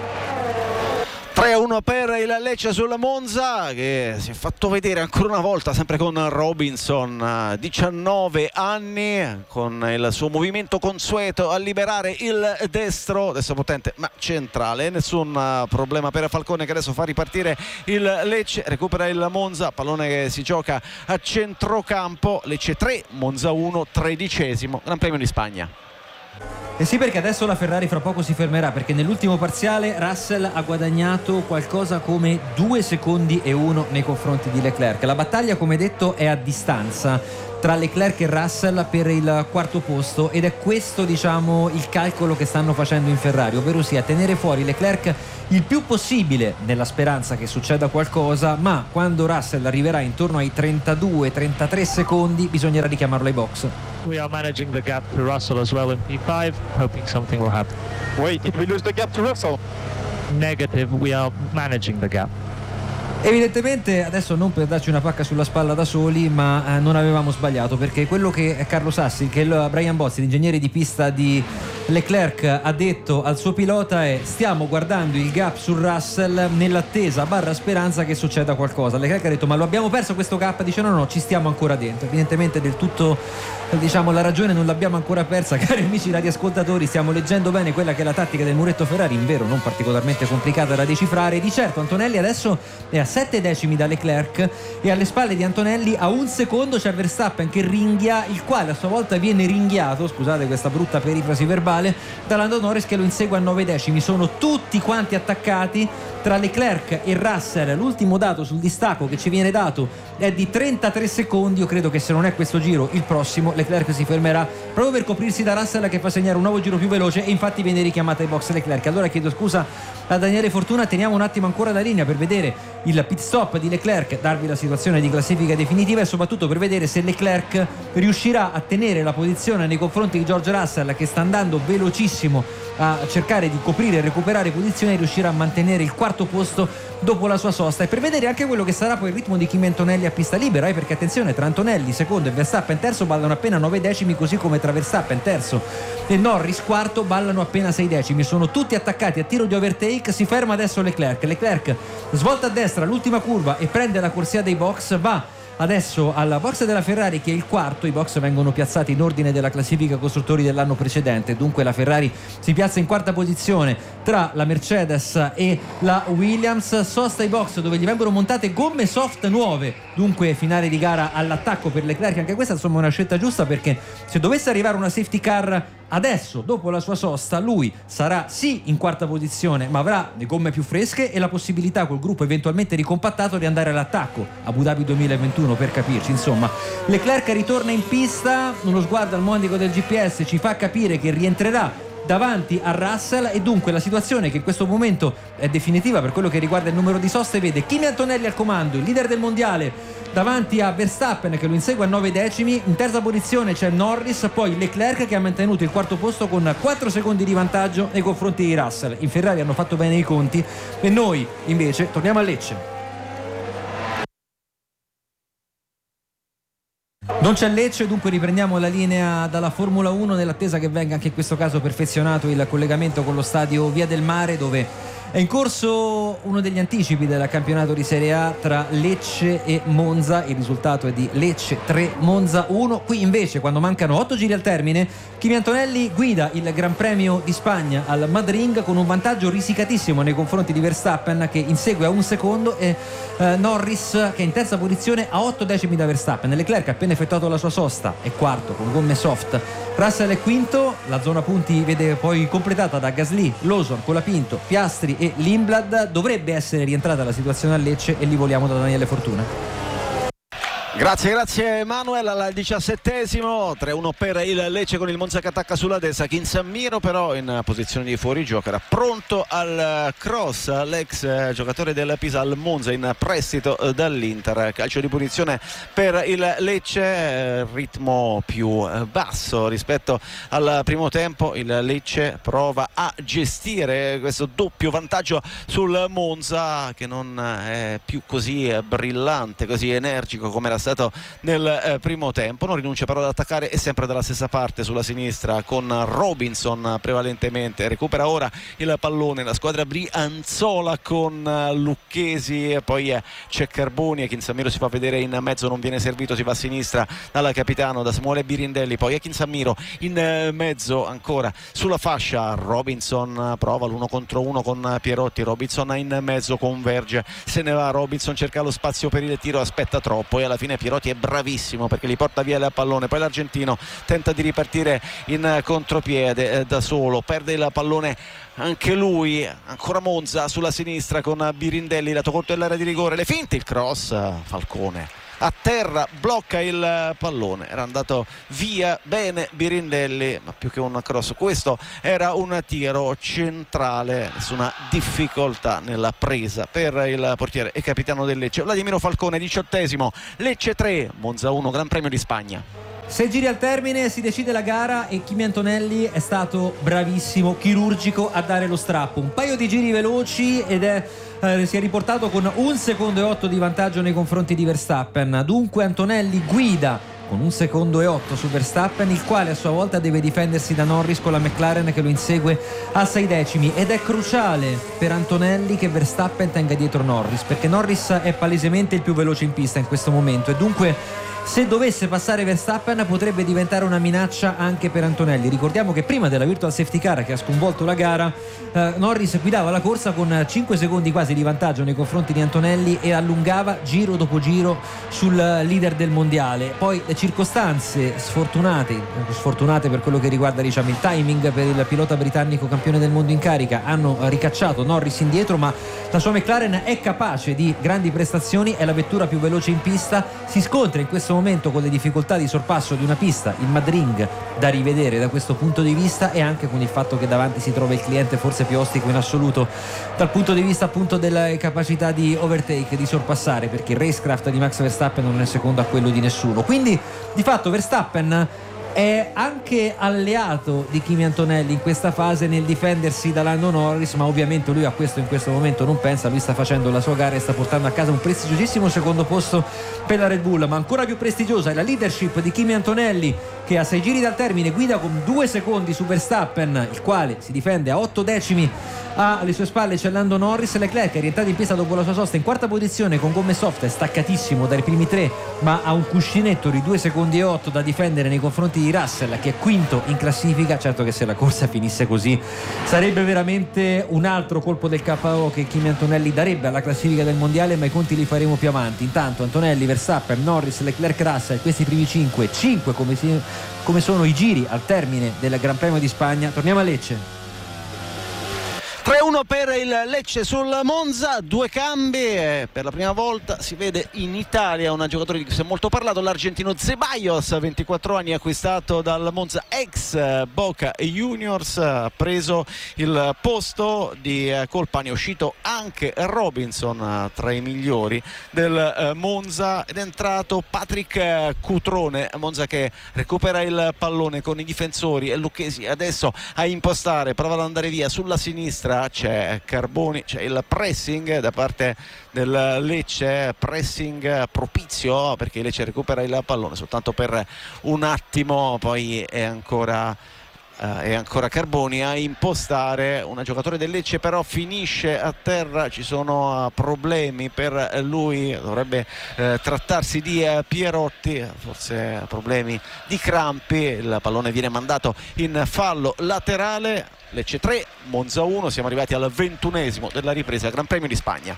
tre a uno per il Lecce sul Monza, che si è fatto vedere ancora una volta, sempre con Robinson, diciannove anni, con il suo movimento consueto a liberare il destro, adesso potente ma centrale, nessun problema per Falcone, che adesso fa ripartire il Lecce, recupera il Monza, pallone che si gioca a centrocampo. Lecce tre, Monza uno, tredicesimo Gran Premio di Spagna. Eh sì, perché adesso la Ferrari fra poco si fermerà, perché nell'ultimo parziale Russell ha guadagnato qualcosa come due secondi e uno nei confronti di Leclerc. La battaglia, come detto, è a distanza tra Leclerc e Russell per il quarto posto, ed è questo, diciamo, il calcolo che stanno facendo in Ferrari, ovvero sia tenere fuori Leclerc il più possibile nella speranza che succeda qualcosa, ma quando Russell arriverà intorno ai trentadue trentatré secondi bisognerà richiamarlo ai box. We are managing the gap to Russell as well in P five, hoping something will happen. Wait, did we lose the gap to Russell? Negative, we are managing the gap. Evidentemente adesso, non per darci una pacca sulla spalla da soli, ma eh, non avevamo sbagliato, perché quello che Carlo Sassi, che il Brian Bozzi, l'ingegnere di pista di Leclerc, ha detto al suo pilota è: stiamo guardando il gap su Russell nell'attesa barra speranza che succeda qualcosa. Leclerc ha detto: ma lo abbiamo perso questo gap? Dice no no, ci stiamo ancora dentro. Evidentemente del tutto, diciamo, la ragione non l'abbiamo ancora persa, cari amici radioascoltatori, stiamo leggendo bene quella che è la tattica del muretto Ferrari, invero non particolarmente complicata da decifrare. Di certo Antonelli adesso è a sette decimi da Leclerc, e alle spalle di Antonelli a un secondo c'è Verstappen che ringhia, il quale a sua volta viene ringhiato, scusate questa brutta perifrasi verbale, da Lando Norris che lo insegue a nove decimi. Sono tutti quanti attaccati tra Leclerc e Russell. L'ultimo dato sul distacco che ci viene dato è di trentatré secondi. Io credo che se non è questo giro, il prossimo Leclerc si fermerà proprio per coprirsi da Russell, che fa segnare un nuovo giro più veloce, e infatti viene richiamata ai box Leclerc. Allora chiedo scusa a Daniele Fortuna, teniamo un attimo ancora la linea per vedere il pit stop di Leclerc, darvi la situazione di classifica definitiva e soprattutto per vedere se Leclerc riuscirà a tenere la posizione nei confronti di George Russell, che sta andando velocissimo a cercare di coprire e recuperare posizioni, e riuscirà a mantenere il quarto posto dopo la sua sosta, e per vedere anche quello che sarà poi il ritmo di Kimi Antonelli a pista libera, eh, perché attenzione, tra Antonelli secondo e Verstappen terzo ballano appena nove decimi, così come tra Verstappen terzo e Norris quarto ballano appena sei decimi. Sono tutti attaccati a tiro di overtake. Si ferma adesso Leclerc Leclerc svolta a destra l'ultima curva e prende la corsia dei box, va adesso alla box della Ferrari, che è il quarto. I box vengono piazzati in ordine della classifica costruttori dell'anno precedente, dunque la Ferrari si piazza in quarta posizione tra la Mercedes e la Williams. Sosta ai box dove gli vengono montate gomme soft nuove, dunque finale di gara all'attacco per Leclerc. Anche questa insomma è una scelta giusta, perché se dovesse arrivare una safety car adesso dopo la sua sosta, lui sarà sì in quarta posizione, ma avrà le gomme più fresche e la possibilità, col gruppo eventualmente ricompattato, di andare all'attacco. Abu Dhabi duemilaventuno, per capirci. Insomma, Leclerc ritorna in pista, uno sguardo al monico del G P S ci fa capire che rientrerà davanti a Russell, e dunque la situazione, che in questo momento è definitiva per quello che riguarda il numero di soste, vede Kimi Antonelli al comando, il leader del mondiale, davanti a Verstappen che lo insegue a nove decimi. In terza posizione c'è Norris, poi Leclerc che ha mantenuto il quarto posto con quattro secondi di vantaggio nei confronti di Russell. In Ferrari hanno fatto bene i conti, e noi invece torniamo a Lecce. Non c'è Lecce, dunque riprendiamo la linea dalla Formula uno, nell'attesa che venga anche in questo caso perfezionato il collegamento con lo stadio Via del Mare, dove è in corso uno degli anticipi del campionato di Serie A tra Lecce e Monza. Il risultato è di Lecce tre, Monza uno. Qui invece, quando mancano otto giri al termine, Kimi Antonelli guida il Gran Premio di Spagna al Madrid con un vantaggio risicatissimo nei confronti di Verstappen, che insegue a un secondo, e eh, Norris, che è in terza posizione a otto decimi da Verstappen. Leclerc ha appena effettuato la sua sosta, è quarto con gomme soft. Russell è quinto, la zona punti vede poi completata da Gasly, Lawson, Colapinto, Piastri e Lindblad. Dovrebbe essere rientrata la situazione a Lecce e lì voliamo da Daniele Fortuna. Grazie, grazie Manuel. Al diciassettesimo tre uno per il Lecce con il Monza che attacca sulla destra. Kinsammiro però in posizione di fuorigioco, era pronto al cross l'ex giocatore del Pisa al Monza in prestito dall'Inter. Calcio di punizione per il Lecce, ritmo più basso rispetto al primo tempo. Il Lecce prova a gestire questo doppio vantaggio sul Monza che non è più così brillante, così energico come era stato nel eh, primo tempo. Non rinuncia però ad attaccare, è sempre dalla stessa parte sulla sinistra con Robinson prevalentemente. Recupera ora il pallone la squadra brianzola con uh, Lucchesi, poi eh, c'è Carboni e Kinsammiro si fa vedere in mezzo, non viene servito, si va a sinistra dal capitano, da Samuele Birindelli, poi è Kinsammiro in eh, mezzo ancora sulla fascia. Robinson prova l'uno contro uno con Pierotti, Robinson in mezzo, converge, se ne va Robinson, cerca lo spazio per il tiro, aspetta troppo e alla fine Pierotti è bravissimo perché gli porta via il pallone. Poi l'argentino tenta di ripartire in contropiede eh, da solo, perde il pallone anche lui. Ancora Monza sulla sinistra con Birindelli, lato corto dell'area di rigore, le finte, il cross, Falcone a terra, blocca il pallone, era andato via bene Birindelli, ma più che un cross questo era un tiro centrale, nessuna difficoltà nella presa per il portiere e capitano del Lecce Vladimiro Falcone. Diciottesimo, Lecce tre Monza uno, Gran Premio di Spagna. Sei giri al termine si decide la gara e Kimi Antonelli è stato bravissimo, chirurgico a dare lo strappo, un paio di giri veloci ed è eh, si è riportato con un secondo e otto di vantaggio nei confronti di Verstappen. Dunque Antonelli guida con un secondo e otto su Verstappen, il quale a sua volta deve difendersi da Norris con la McLaren che lo insegue a sei decimi, ed è cruciale per Antonelli che Verstappen tenga dietro Norris, perché Norris è palesemente il più veloce in pista in questo momento e dunque se dovesse passare Verstappen potrebbe diventare una minaccia anche per Antonelli. Ricordiamo che prima della virtual safety car che ha sconvolto la gara eh, Norris guidava la corsa con cinque secondi quasi di vantaggio nei confronti di Antonelli e allungava giro dopo giro sul leader del mondiale. Poi le circostanze sfortunate sfortunate per quello che riguarda diciamo il timing per il pilota britannico campione del mondo in carica hanno ricacciato Norris indietro, ma la sua McLaren è capace di grandi prestazioni, è la vettura più veloce in pista, si scontra in questo momento con le difficoltà di sorpasso di una pista, il Madrid, da rivedere da questo punto di vista, e anche con il fatto che davanti si trova il cliente forse più ostico in assoluto dal punto di vista appunto della capacità di overtake, di sorpassare, perché il racecraft di Max Verstappen non è secondo a quello di nessuno. Quindi di fatto Verstappen è anche alleato di Kimi Antonelli in questa fase nel difendersi da Lando Norris, ma ovviamente lui a questo in questo momento non pensa, lui sta facendo la sua gara e sta portando a casa un prestigiosissimo secondo posto per la Red Bull. Ma ancora più prestigiosa è la leadership di Kimi Antonelli, che a sei giri dal termine guida con due secondi su Verstappen, il quale si difende a otto decimi. Alle sue spalle c'è Lando Norris. Leclerc è rientrato in pista dopo la sua sosta in quarta posizione con gomme soft, staccatissimo dai primi tre, ma ha un cuscinetto di due secondi e otto da difendere nei confronti di Russell, che è quinto in classifica. Certo che se la corsa finisse così sarebbe veramente un altro colpo del K O che Kimi Antonelli darebbe alla classifica del mondiale, ma i conti li faremo più avanti. Intanto Antonelli, Verstappen, Norris, Leclerc, Russell, questi primi cinque cinque come, si, come sono i giri al termine del Gran Premio di Spagna. Torniamo a Lecce. tre uno per il Lecce sul Monza, due cambi e per la prima volta si vede in Italia un giocatore di cui si è molto parlato, l'argentino Ceballos, ventiquattro anni, acquistato dal Monza ex Boca Juniors, ha preso il posto di Colpani, è uscito anche Robinson tra i migliori del Monza ed è entrato Patrick Cutrone. Monza che recupera il pallone con i difensori e Lucchesi adesso a impostare, prova ad andare via sulla sinistra, c'è Carboni, c'è il pressing da parte del Lecce, pressing propizio perché il Lecce recupera il pallone soltanto per un attimo, poi è ancora Uh, e ancora Carboni a impostare. Un giocatore del Lecce però finisce a terra, ci sono uh, problemi per lui, dovrebbe uh, trattarsi di uh, Pierotti, forse problemi di crampi, il pallone viene mandato in fallo laterale. Lecce tre, Monza uno, siamo arrivati al ventunesimo della ripresa Gran Premio di Spagna.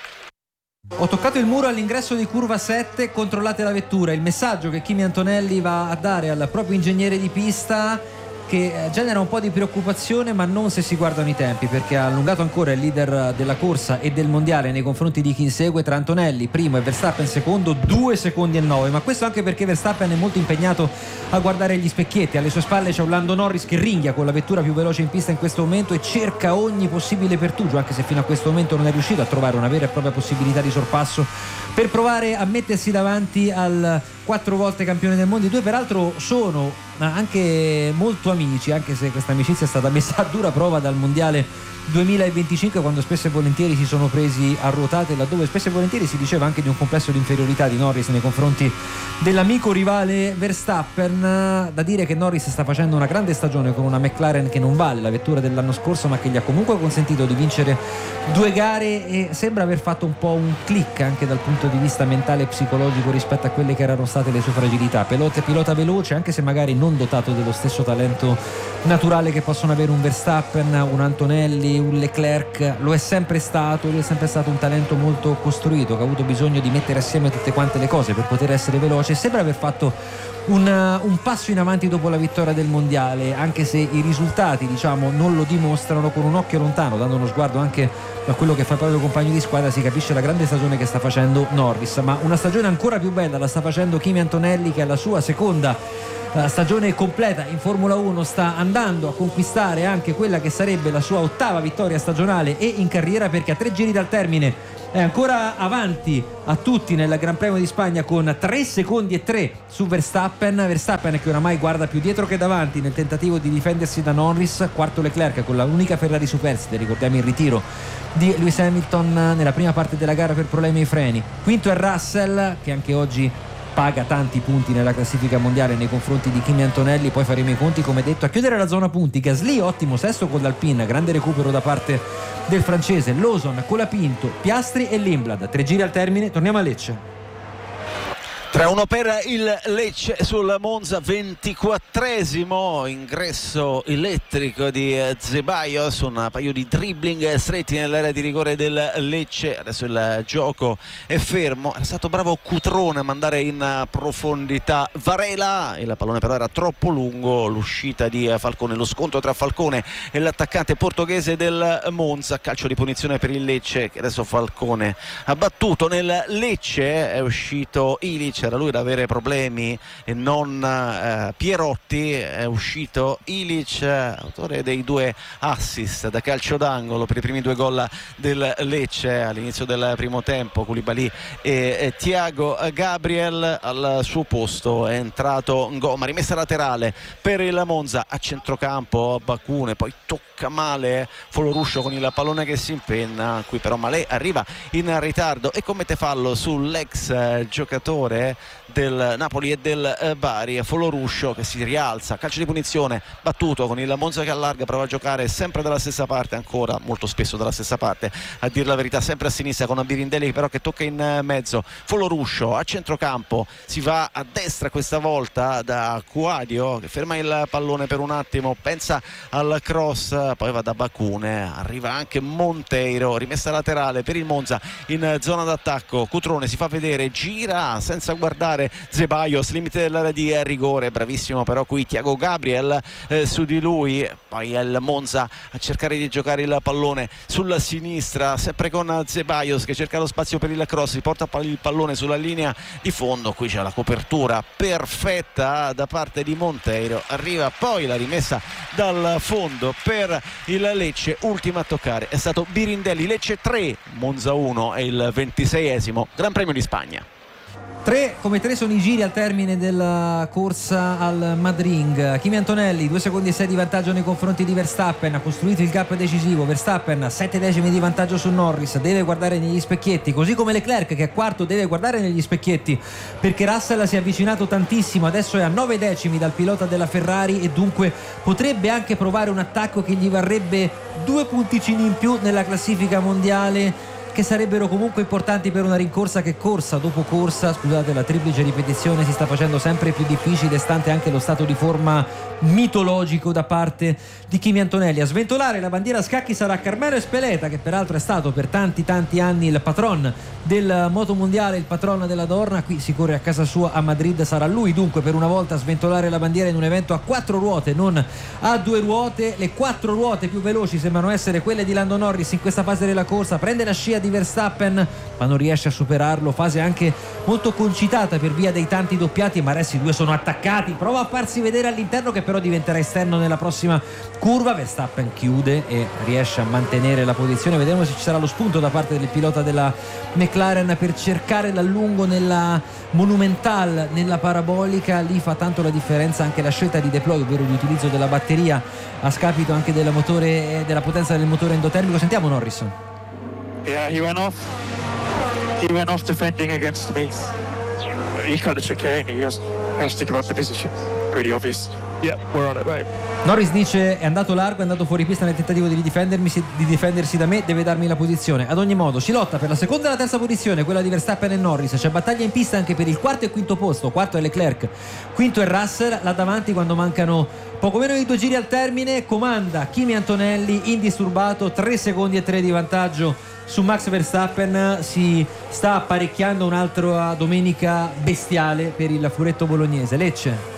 Ho toccato il muro all'ingresso di curva sette, controllate la vettura. Il messaggio che Kimi Antonelli va a dare al proprio ingegnere di pista che genera un po' di preoccupazione, ma non se si guardano i tempi, perché ha allungato ancora il leader della corsa e del mondiale nei confronti di chi insegue tra Antonelli primo e Verstappen secondo, due secondi e nove. Ma questo anche perché Verstappen è molto impegnato a guardare gli specchietti. Alle sue spalle c'è un Lando Norris che ringhia con la vettura più veloce in pista in questo momento e cerca ogni possibile pertugio, anche se fino a questo momento non è riuscito a trovare una vera e propria possibilità di sorpasso per provare a mettersi davanti al quattro volte campione del mondo. I due peraltro sono anche molto amici, anche se questa amicizia è stata messa a dura prova dal mondiale duemilaventicinque, quando spesso e volentieri si sono presi a ruotate, laddove spesso e volentieri si diceva anche di un complesso di inferiorità di Norris nei confronti dell'amico rivale Verstappen. Da dire che Norris sta facendo una grande stagione con una McLaren che non vale la vettura dell'anno scorso, ma che gli ha comunque consentito di vincere due gare e sembra aver fatto un po' un click anche dal punto di vista mentale e psicologico rispetto a quelle che erano state le sue fragilità. Pilota, pilota veloce, anche se magari non dotato dello stesso talento naturale che possono avere un Verstappen, un Antonelli, un Leclerc. Lo è sempre stato, lui è sempre stato un talento molto costruito, che ha avuto bisogno di mettere assieme tutte quante le cose per poter essere veloce. Sembra aver fatto un, un passo in avanti dopo la vittoria del mondiale, anche se i risultati, diciamo, non lo dimostrano. Con un occhio lontano, dando uno sguardo anche a quello che fa il proprio compagno di squadra, si capisce la grande stagione che sta facendo Norris, ma una stagione ancora più bella la sta facendo Kimi Antonelli, che è la sua seconda la stagione completa in Formula uno, sta andando a conquistare anche quella che sarebbe la sua ottava vittoria stagionale e in carriera, perché a tre giri dal termine è ancora avanti a tutti nel Gran Premio di Spagna con tre secondi e tre su Verstappen. Verstappen che oramai guarda più dietro che davanti nel tentativo di difendersi da Norris. Quarto Leclerc con la unica Ferrari superstite, ricordiamo il ritiro di Lewis Hamilton nella prima parte della gara per problemi ai freni. Quinto è Russell, che anche oggi paga tanti punti nella classifica mondiale nei confronti di Kimi Antonelli. Poi faremo i conti, come detto, a chiudere la zona punti. Gasly ottimo sesto con l'Alpine, grande recupero da parte del francese. Lawson, Colapinto, Piastri e Lindblad. Tre giri al termine, torniamo a Lecce. tre a uno per il Lecce sul Monza, ventiquattresimo ingresso elettrico di Ceballos, un paio di dribbling stretti nell'area di rigore del Lecce. Adesso il gioco è fermo, era stato bravo Cutrone a mandare in profondità Varela, il pallone però era troppo lungo. L'uscita di Falcone, lo scontro tra Falcone e l'attaccante portoghese del Monza. Calcio di punizione per il Lecce, che adesso Falcone ha battuto. Nel Lecce è uscito Ilic, era lui ad avere problemi e non eh, Pierotti. È uscito Ilic, autore dei due assist da calcio d'angolo per i primi due gol del Lecce all'inizio del primo tempo. Koulibaly e, e Thiago Gabriel. Al suo posto è entrato Ngoma, rimessa laterale per il Monza a centrocampo. Bacune, poi tocca male Foloruscio con il pallone che si impenna, qui però Malé arriva in ritardo e commette fallo sull'ex eh, giocatore del Napoli e del Bari, Foloruscio, che si rialza. Calcio di punizione battuto con il Monza che allarga, prova a giocare sempre dalla stessa parte, ancora molto spesso dalla stessa parte a dir la verità, sempre a sinistra con Birindelli però che tocca in mezzo. Foloruscio a centrocampo, si va a destra questa volta da Cuadio che ferma il pallone per un attimo, pensa al cross, poi va da Bacune, arriva anche Monteiro, rimessa laterale per il Monza in zona d'attacco. Cutrone si fa vedere, gira senza guardare Ceballos, limite dell'area di rigore, bravissimo però qui Thiago Gabriel eh, su di lui. Poi il Monza a cercare di giocare il pallone sulla sinistra, sempre con Ceballos che cerca lo spazio per il cross, si porta il pallone sulla linea di fondo. Qui c'è la copertura perfetta da parte di Monteiro, arriva poi la rimessa dal fondo per il Lecce. Ultima a toccare è stato Birindelli. Lecce tre, Monza uno, è il ventiseiesimo Gran Premio di Spagna. tre come tre sono i giri al termine della corsa al Madrid. Kimi Antonelli due secondi e sei di vantaggio nei confronti di Verstappen, ha costruito il gap decisivo. Verstappen sette decimi di vantaggio su Norris, deve guardare negli specchietti, così come Leclerc che è quarto deve guardare negli specchietti perché Russell si è avvicinato tantissimo, adesso è a nove decimi dal pilota della Ferrari e dunque potrebbe anche provare un attacco che gli varrebbe due punticini in più nella classifica mondiale. che sarebbero comunque importanti per una rincorsa che corsa dopo corsa, scusate la triplice ripetizione, si sta facendo sempre più difficile, stante anche lo stato di forma mitologico da parte di Kimi Antonelli. A sventolare la bandiera a scacchi sarà Carmelo Espeleta, che peraltro è stato per tanti tanti anni il patron del motomondiale, il patron della Dorna. Qui si corre a casa sua a Madrid, sarà lui dunque per una volta a sventolare la bandiera in un evento a quattro ruote, non a due ruote. Le quattro ruote più veloci sembrano essere quelle di Lando Norris in questa fase della corsa, prende la scia di Verstappen ma non riesce a superarlo, fase anche molto concitata per via dei tanti doppiati, ma adesso i due sono attaccati, prova a farsi vedere all'interno che però diventerà esterno nella prossima curva. Verstappen chiude e riesce a mantenere la posizione, vedremo se ci sarà lo spunto da parte del pilota della McLaren per cercare l'allungo nella Monumental, nella parabolica. Lì fa tanto la differenza anche la scelta di deploy, ovvero l'utilizzo della batteria a scapito anche del motore, della potenza del motore endotermico. Sentiamo Norris. Yeah, he went off. He went off defending against me. He kind of chicane. He has, has to give up the position. Pretty obvious. Yeah, we're on it, right. Norris dice è andato largo, è andato fuori pista nel tentativo di difendermi, di difendersi da me, deve darmi la posizione. Ad ogni modo si lotta per la seconda e la terza posizione, quella di Verstappen e Norris. C'è battaglia in pista anche per il quarto e quinto posto. Quarto è Leclerc, quinto è Russell. Là davanti, quando mancano poco meno di due giri al termine, comanda Kimi Antonelli indisturbato, tre secondi e tre di vantaggio su Max Verstappen. Si sta apparecchiando un'altra domenica bestiale per il furetto bolognese. Lecce.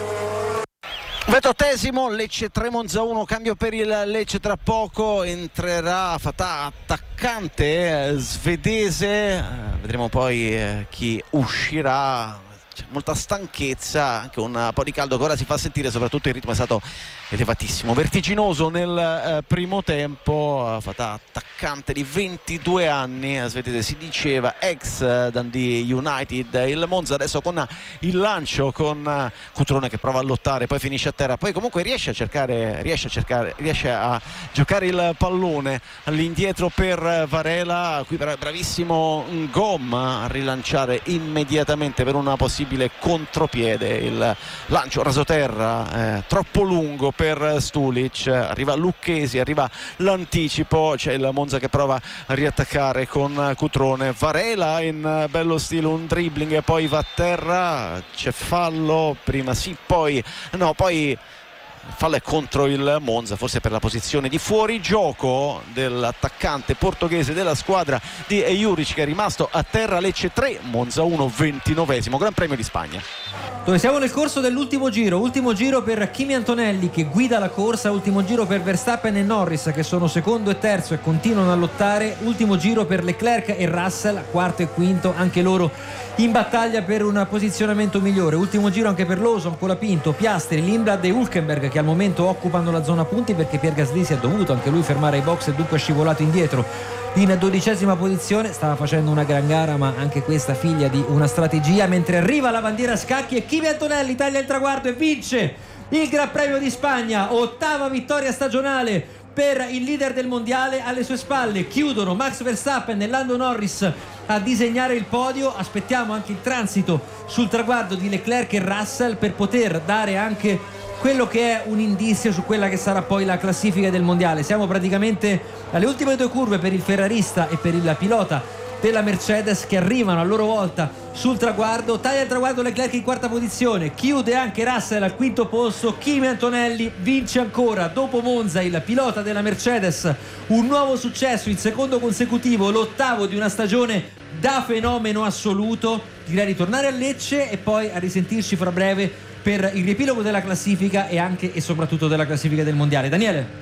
Ventottesimo, Lecce tre Monza uno, cambio per il Lecce, tra poco entrerà Fatah, attaccante eh, svedese, eh, vedremo poi eh, chi uscirà. C'è molta stanchezza, anche un po' di caldo che ora si fa sentire, soprattutto il ritmo è stato elevatissimo, vertiginoso nel eh, primo tempo. Fatah, attaccante di ventidue anni, svedese, si diceva ex eh, Dundee United. Il Monza adesso con il lancio, con eh, Cutrone che prova a lottare, poi finisce a terra, poi comunque riesce a cercare, riesce a cercare, riesce a giocare il pallone all'indietro per Varela. Qui bravissimo Gom a rilanciare immediatamente per una possibile contropiede. Il lancio rasoterra eh, troppo lungo per Stulic, arriva Lucchesi, arriva l'anticipo, c'è il Monza che prova a riattaccare con Cutrone. Varela in bello stile un dribbling e poi va a terra, c'è fallo, prima sì poi no, poi fallo è contro il Monza, forse per la posizione di fuorigioco dell'attaccante portoghese della squadra di Juric, che è rimasto a terra. Lecce tre Monza uno, ventinovesimo Gran Premio di Spagna, dove siamo nel corso dell'ultimo giro. Ultimo giro per Kimi Antonelli che guida la corsa, ultimo giro per Verstappen e Norris che sono secondo e terzo e continuano a lottare, ultimo giro per Leclerc e Russell, quarto e quinto, anche loro in battaglia per un posizionamento migliore. Ultimo giro anche per Lawson, Colapinto, Piastri, Lindblad e Hülkenberg, che al momento occupano la zona punti perché Pierre Gasly si è dovuto anche lui fermare ai box e dunque è scivolato indietro in dodicesima posizione. Stava facendo una gran gara, ma anche questa figlia di una strategia, mentre arriva la bandiera a scacchi e Kimi Antonelli taglia il traguardo e vince il Gran Premio di Spagna. Ottava vittoria stagionale per il leader del mondiale. Alle sue spalle chiudono Max Verstappen e Lando Norris a disegnare il podio. Aspettiamo anche il transito sul traguardo di Leclerc e Russell per poter dare anche quello che è un indizio su quella che sarà poi la classifica del mondiale. Siamo praticamente alle ultime due curve per il ferrarista e per il pilota della Mercedes, che arrivano a loro volta sul traguardo. Taglia il traguardo Leclerc in quarta posizione, chiude anche Russell al quinto posto. Kimi Antonelli vince ancora dopo Monza, il pilota della Mercedes, un nuovo successo, il secondo consecutivo, l'ottavo di una stagione da fenomeno assoluto. Direi di tornare a Lecce e poi a risentirci fra breve per il riepilogo della classifica e anche e soprattutto della classifica del mondiale. Daniele.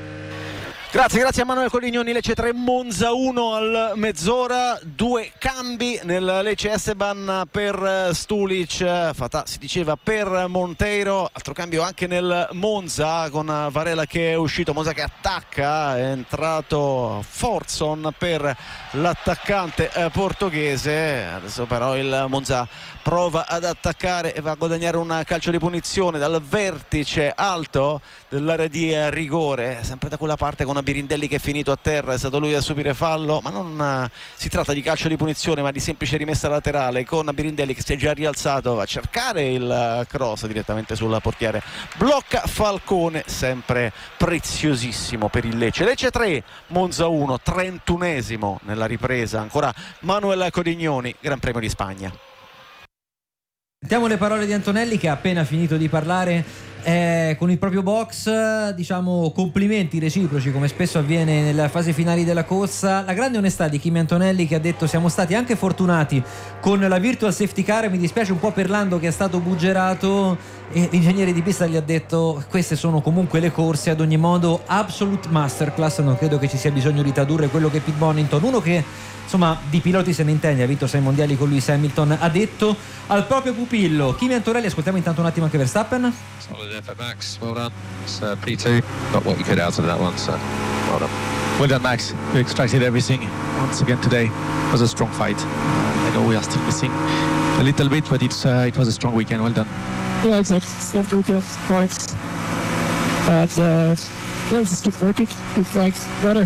Grazie, grazie a Manuel Colignoni. Lecce tre Monza uno al mezz'ora, due cambi nel Lecce Esteban per Stulic, Fatah si diceva per Monteiro, altro cambio anche nel Monza con Varela che è uscito, Monza che attacca, è entrato Forson per l'attaccante portoghese. Adesso però il Monza prova ad attaccare e va a guadagnare un calcio di punizione dal vertice alto dell'area di rigore, sempre da quella parte con Birindelli che è finito a terra, è stato lui a subire fallo, ma non uh, si tratta di calcio di punizione ma di semplice rimessa laterale, con Birindelli che si è già rialzato, va a cercare il uh, cross direttamente sul portiere, blocca Falcone, sempre preziosissimo per il Lecce. Lecce tre, Monza uno, trentunesimo nella ripresa, ancora Manuel Codignoni, Gran Premio di Spagna. Sentiamo le parole di Antonelli che ha appena finito di parlare eh, con il proprio box, diciamo complimenti reciproci come spesso avviene nella fase finale della corsa, la grande onestà di Kimi Antonelli che ha detto siamo stati anche fortunati con la virtual safety car, mi dispiace un po' per Lando che è stato buggerato, e l'ingegnere di pista gli ha detto queste sono comunque le corse, ad ogni modo absolute masterclass, non credo che ci sia bisogno di tradurre quello che Pete Bonington, uno che insomma di piloti se ne intende, ha vinto sei mondiali con Lewis Hamilton, ha detto al proprio pupillo. Kimi Antonelli, ascoltiamo intanto un attimo anche Verstappen. Solid effort Max, well done. It's uh, P two, got what you could out of that one, so well done. Well done Max, you extracted everything once again today. It was a strong fight. Uh, I know we are still missing a little bit, but it's uh, it was a strong weekend, well done. Yeah, exactly. Self weekend points. And uh, yeah, just keep working, keep like better.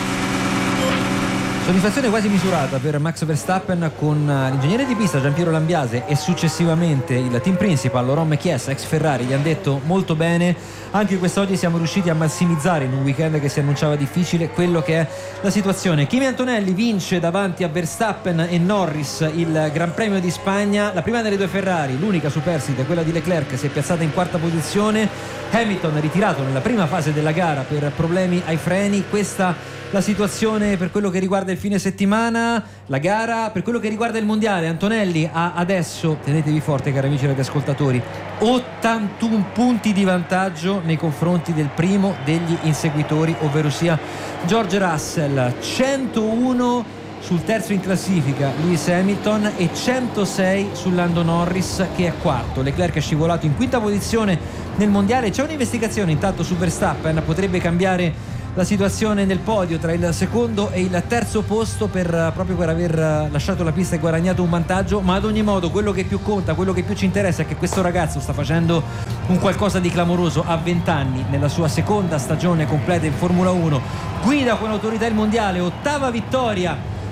Soddisfazione quasi misurata per Max Verstappen con l'ingegnere di pista Giampiero Lambiase e successivamente il team principal Laurent Mekies, ex Ferrari, gli hanno detto molto bene, anche quest'oggi siamo riusciti a massimizzare in un weekend che si annunciava difficile quello che è la situazione. Kimi Antonelli vince davanti a Verstappen e Norris il Gran Premio di Spagna, la prima delle due Ferrari, l'unica superstite, quella di Leclerc, si è piazzata in quarta posizione, Hamilton ritirato nella prima fase della gara per problemi ai freni. Questa la situazione per quello che riguarda il fine settimana, la gara. Per quello che riguarda il mondiale, Antonelli ha adesso, tenetevi forte cari amici radioascoltatori, ottantuno punti di vantaggio nei confronti del primo degli inseguitori, ovvero sia George Russell, centouno sul terzo in classifica Lewis Hamilton e centosei su Lando Norris che è quarto. Leclerc è scivolato in quinta posizione nel mondiale. C'è un'investigazione intanto su Verstappen, potrebbe cambiare la situazione nel podio tra il secondo e il terzo posto per, proprio per aver lasciato la pista e guadagnato un vantaggio, ma ad ogni modo quello che più conta, quello che più ci interessa è che questo ragazzo sta facendo un qualcosa di clamoroso a venti anni, nella sua seconda stagione completa in Formula uno, guida con autorità il mondiale, ottava vittoria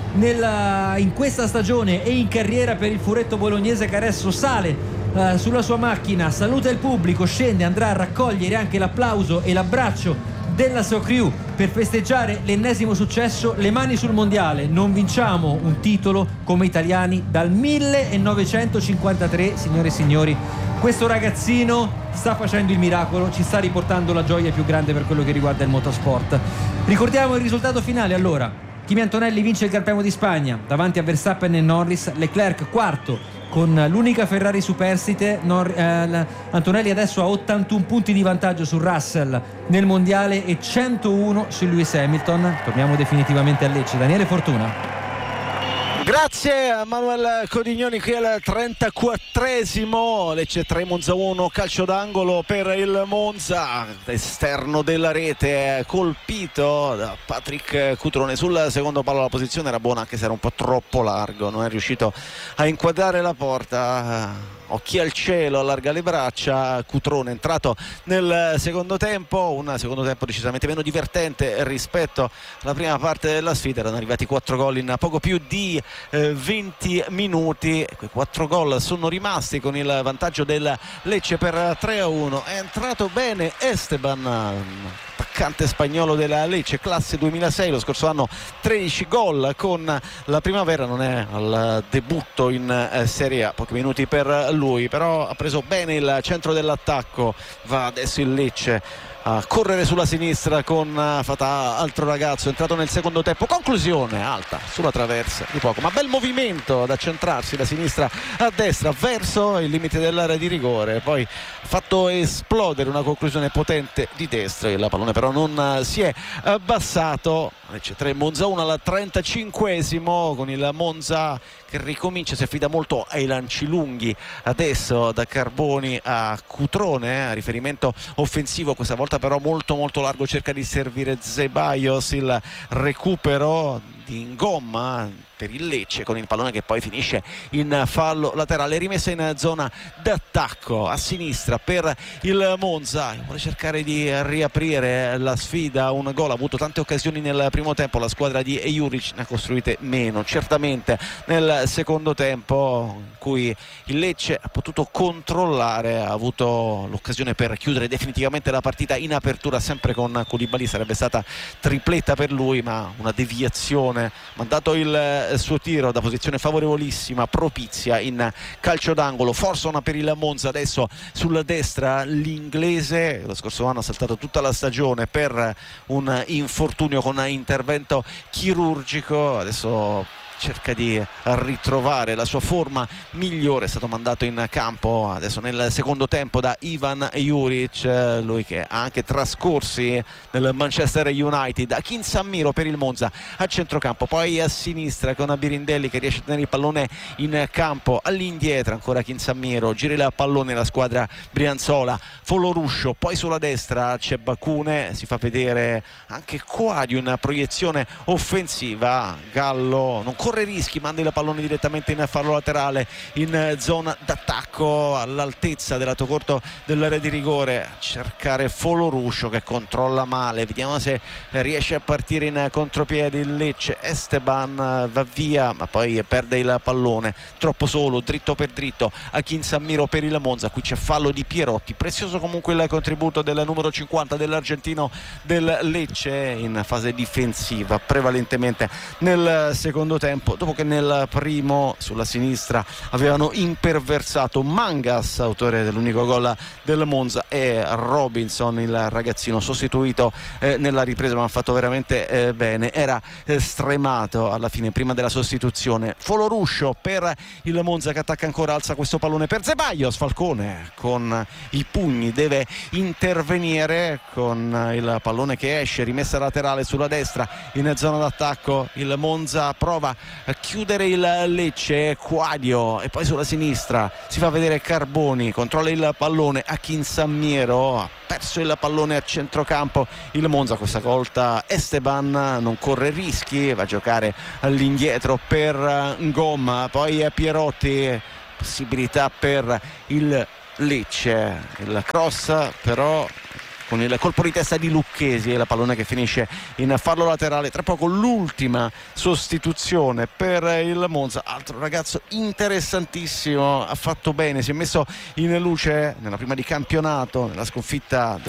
nella, in questa stagione e in carriera per il furetto bolognese che adesso sale uh, sulla sua macchina, saluta il pubblico, scende, andrà a raccogliere anche l'applauso e l'abbraccio della sua crew per festeggiare l'ennesimo successo. Le mani sul mondiale, non vinciamo un titolo come italiani dal millenovecentocinquantatré, signore e signori. Questo ragazzino sta facendo il miracolo, ci sta riportando la gioia più grande per quello che riguarda il motorsport. Ricordiamo il risultato finale allora. Kimi Antonelli vince il Gran Premio di Spagna davanti a Verstappen e Norris, Leclerc quarto con l'unica Ferrari superstite, Nor- eh, Antonelli adesso ha ottantuno punti di vantaggio su Russell nel mondiale e centouno su Lewis Hamilton. Torniamo definitivamente a Lecce. Daniele Fortuna. Grazie a Manuel Codignoni qui al trentaquattresimo, Lecce tre Monza uno, calcio d'angolo per il Monza, esterno della rete colpito da Patrick Cutrone sul secondo palo. La posizione era buona anche se era un po' troppo largo, non è riuscito a inquadrare la porta. Occhi al cielo, allarga le braccia. Cutrone è entrato nel secondo tempo, un secondo tempo decisamente meno divertente rispetto alla prima parte della sfida. Erano arrivati quattro gol in poco più di eh, venti minuti e quei quattro gol sono rimasti con il vantaggio del Lecce per tre a uno. È entrato bene Esteban, attaccante spagnolo della Lecce, classe duemilasei, lo scorso anno tredici gol con la Primavera, non è al debutto in eh, Serie A, pochi minuti per lui, però ha preso bene il centro dell'attacco. Va adesso il Lecce a correre sulla sinistra con Fatah, altro ragazzo entrato nel secondo tempo. Conclusione alta sulla traversa di poco, ma bel movimento ad accentrarsi da sinistra a destra verso il limite dell'area di rigore, poi fatto esplodere una conclusione potente di destra. Il pallone però non si è abbassato. Lecce tre Monza uno al trentacinquesimo, con il Monza che ricomincia, si affida molto ai lanci lunghi adesso da Carboni a Cutrone, a riferimento offensivo questa volta però molto molto largo, cerca di servire Zeballos, il recupero di Ngomma per il Lecce, con il pallone che poi finisce in fallo laterale, rimessa in zona d'attacco a sinistra per il Monza, vuole cercare di riaprire la sfida. Un gol, ha avuto tante occasioni nel primo tempo la squadra di Juric, ne ha costruite meno certamente nel secondo tempo, in cui il Lecce ha potuto controllare, ha avuto l'occasione per chiudere definitivamente la partita in apertura sempre con Koulibaly, sarebbe stata tripletta per lui, ma una deviazione, mandato il suo tiro da posizione favorevolissima, propizia in calcio d'angolo. Forsson per il Monza, adesso sulla destra l'inglese, lo scorso anno ha saltato tutta la stagione per un infortunio con intervento chirurgico, adesso cerca di ritrovare la sua forma migliore, è stato mandato in campo adesso nel secondo tempo da Ivan Juric, lui che ha anche trascorsi nel Manchester United. A Kinsammiro per il Monza a centrocampo, poi a sinistra con Birindelli che riesce a tenere il pallone in campo, all'indietro ancora Kinsammiro, gira il pallone la squadra brianzola, Foloruscio, poi sulla destra c'è Bacune, si fa vedere anche Quadio in proiezione offensiva, Gallo non corre rischi, manda il pallone direttamente in fallo laterale in zona d'attacco all'altezza del lato corto dell'area di rigore, a cercare Foloruscio che controlla male, vediamo se riesce a partire in contropiede il Lecce. Esteban va via ma poi perde il pallone, troppo solo, dritto per dritto a Kinsammiro per il Monza, qui c'è fallo di Pierotti. Prezioso comunque il contributo del numero cinquanta dell'argentino del Lecce in fase difensiva prevalentemente nel secondo tempo, dopo che nel primo sulla sinistra avevano imperversato Mangas, autore dell'unico gol del Monza, e Robinson, il ragazzino sostituito eh, nella ripresa, ma ha fatto veramente eh, bene, era eh, stremato alla fine prima della sostituzione. Foloruscio per il Monza che attacca ancora, alza questo pallone per Zeballos, Falcone con i pugni deve intervenire con il pallone che esce, rimessa laterale sulla destra in zona d'attacco, il Monza prova a chiudere il Lecce, Quadio, e poi sulla sinistra si fa vedere Carboni, controlla il pallone a Kinsammiro, ha perso il pallone a centrocampo il Monza, questa volta Esteban non corre rischi, va a giocare all'indietro per Ngoma, poi Pierotti, possibilità per il Lecce, il cross però con il colpo di testa di Lucchesi e la pallone che finisce in fallo laterale. Tra poco l'ultima sostituzione per il Monza, altro ragazzo interessantissimo, ha fatto bene, si è messo in luce nella prima di campionato, nella sconfitta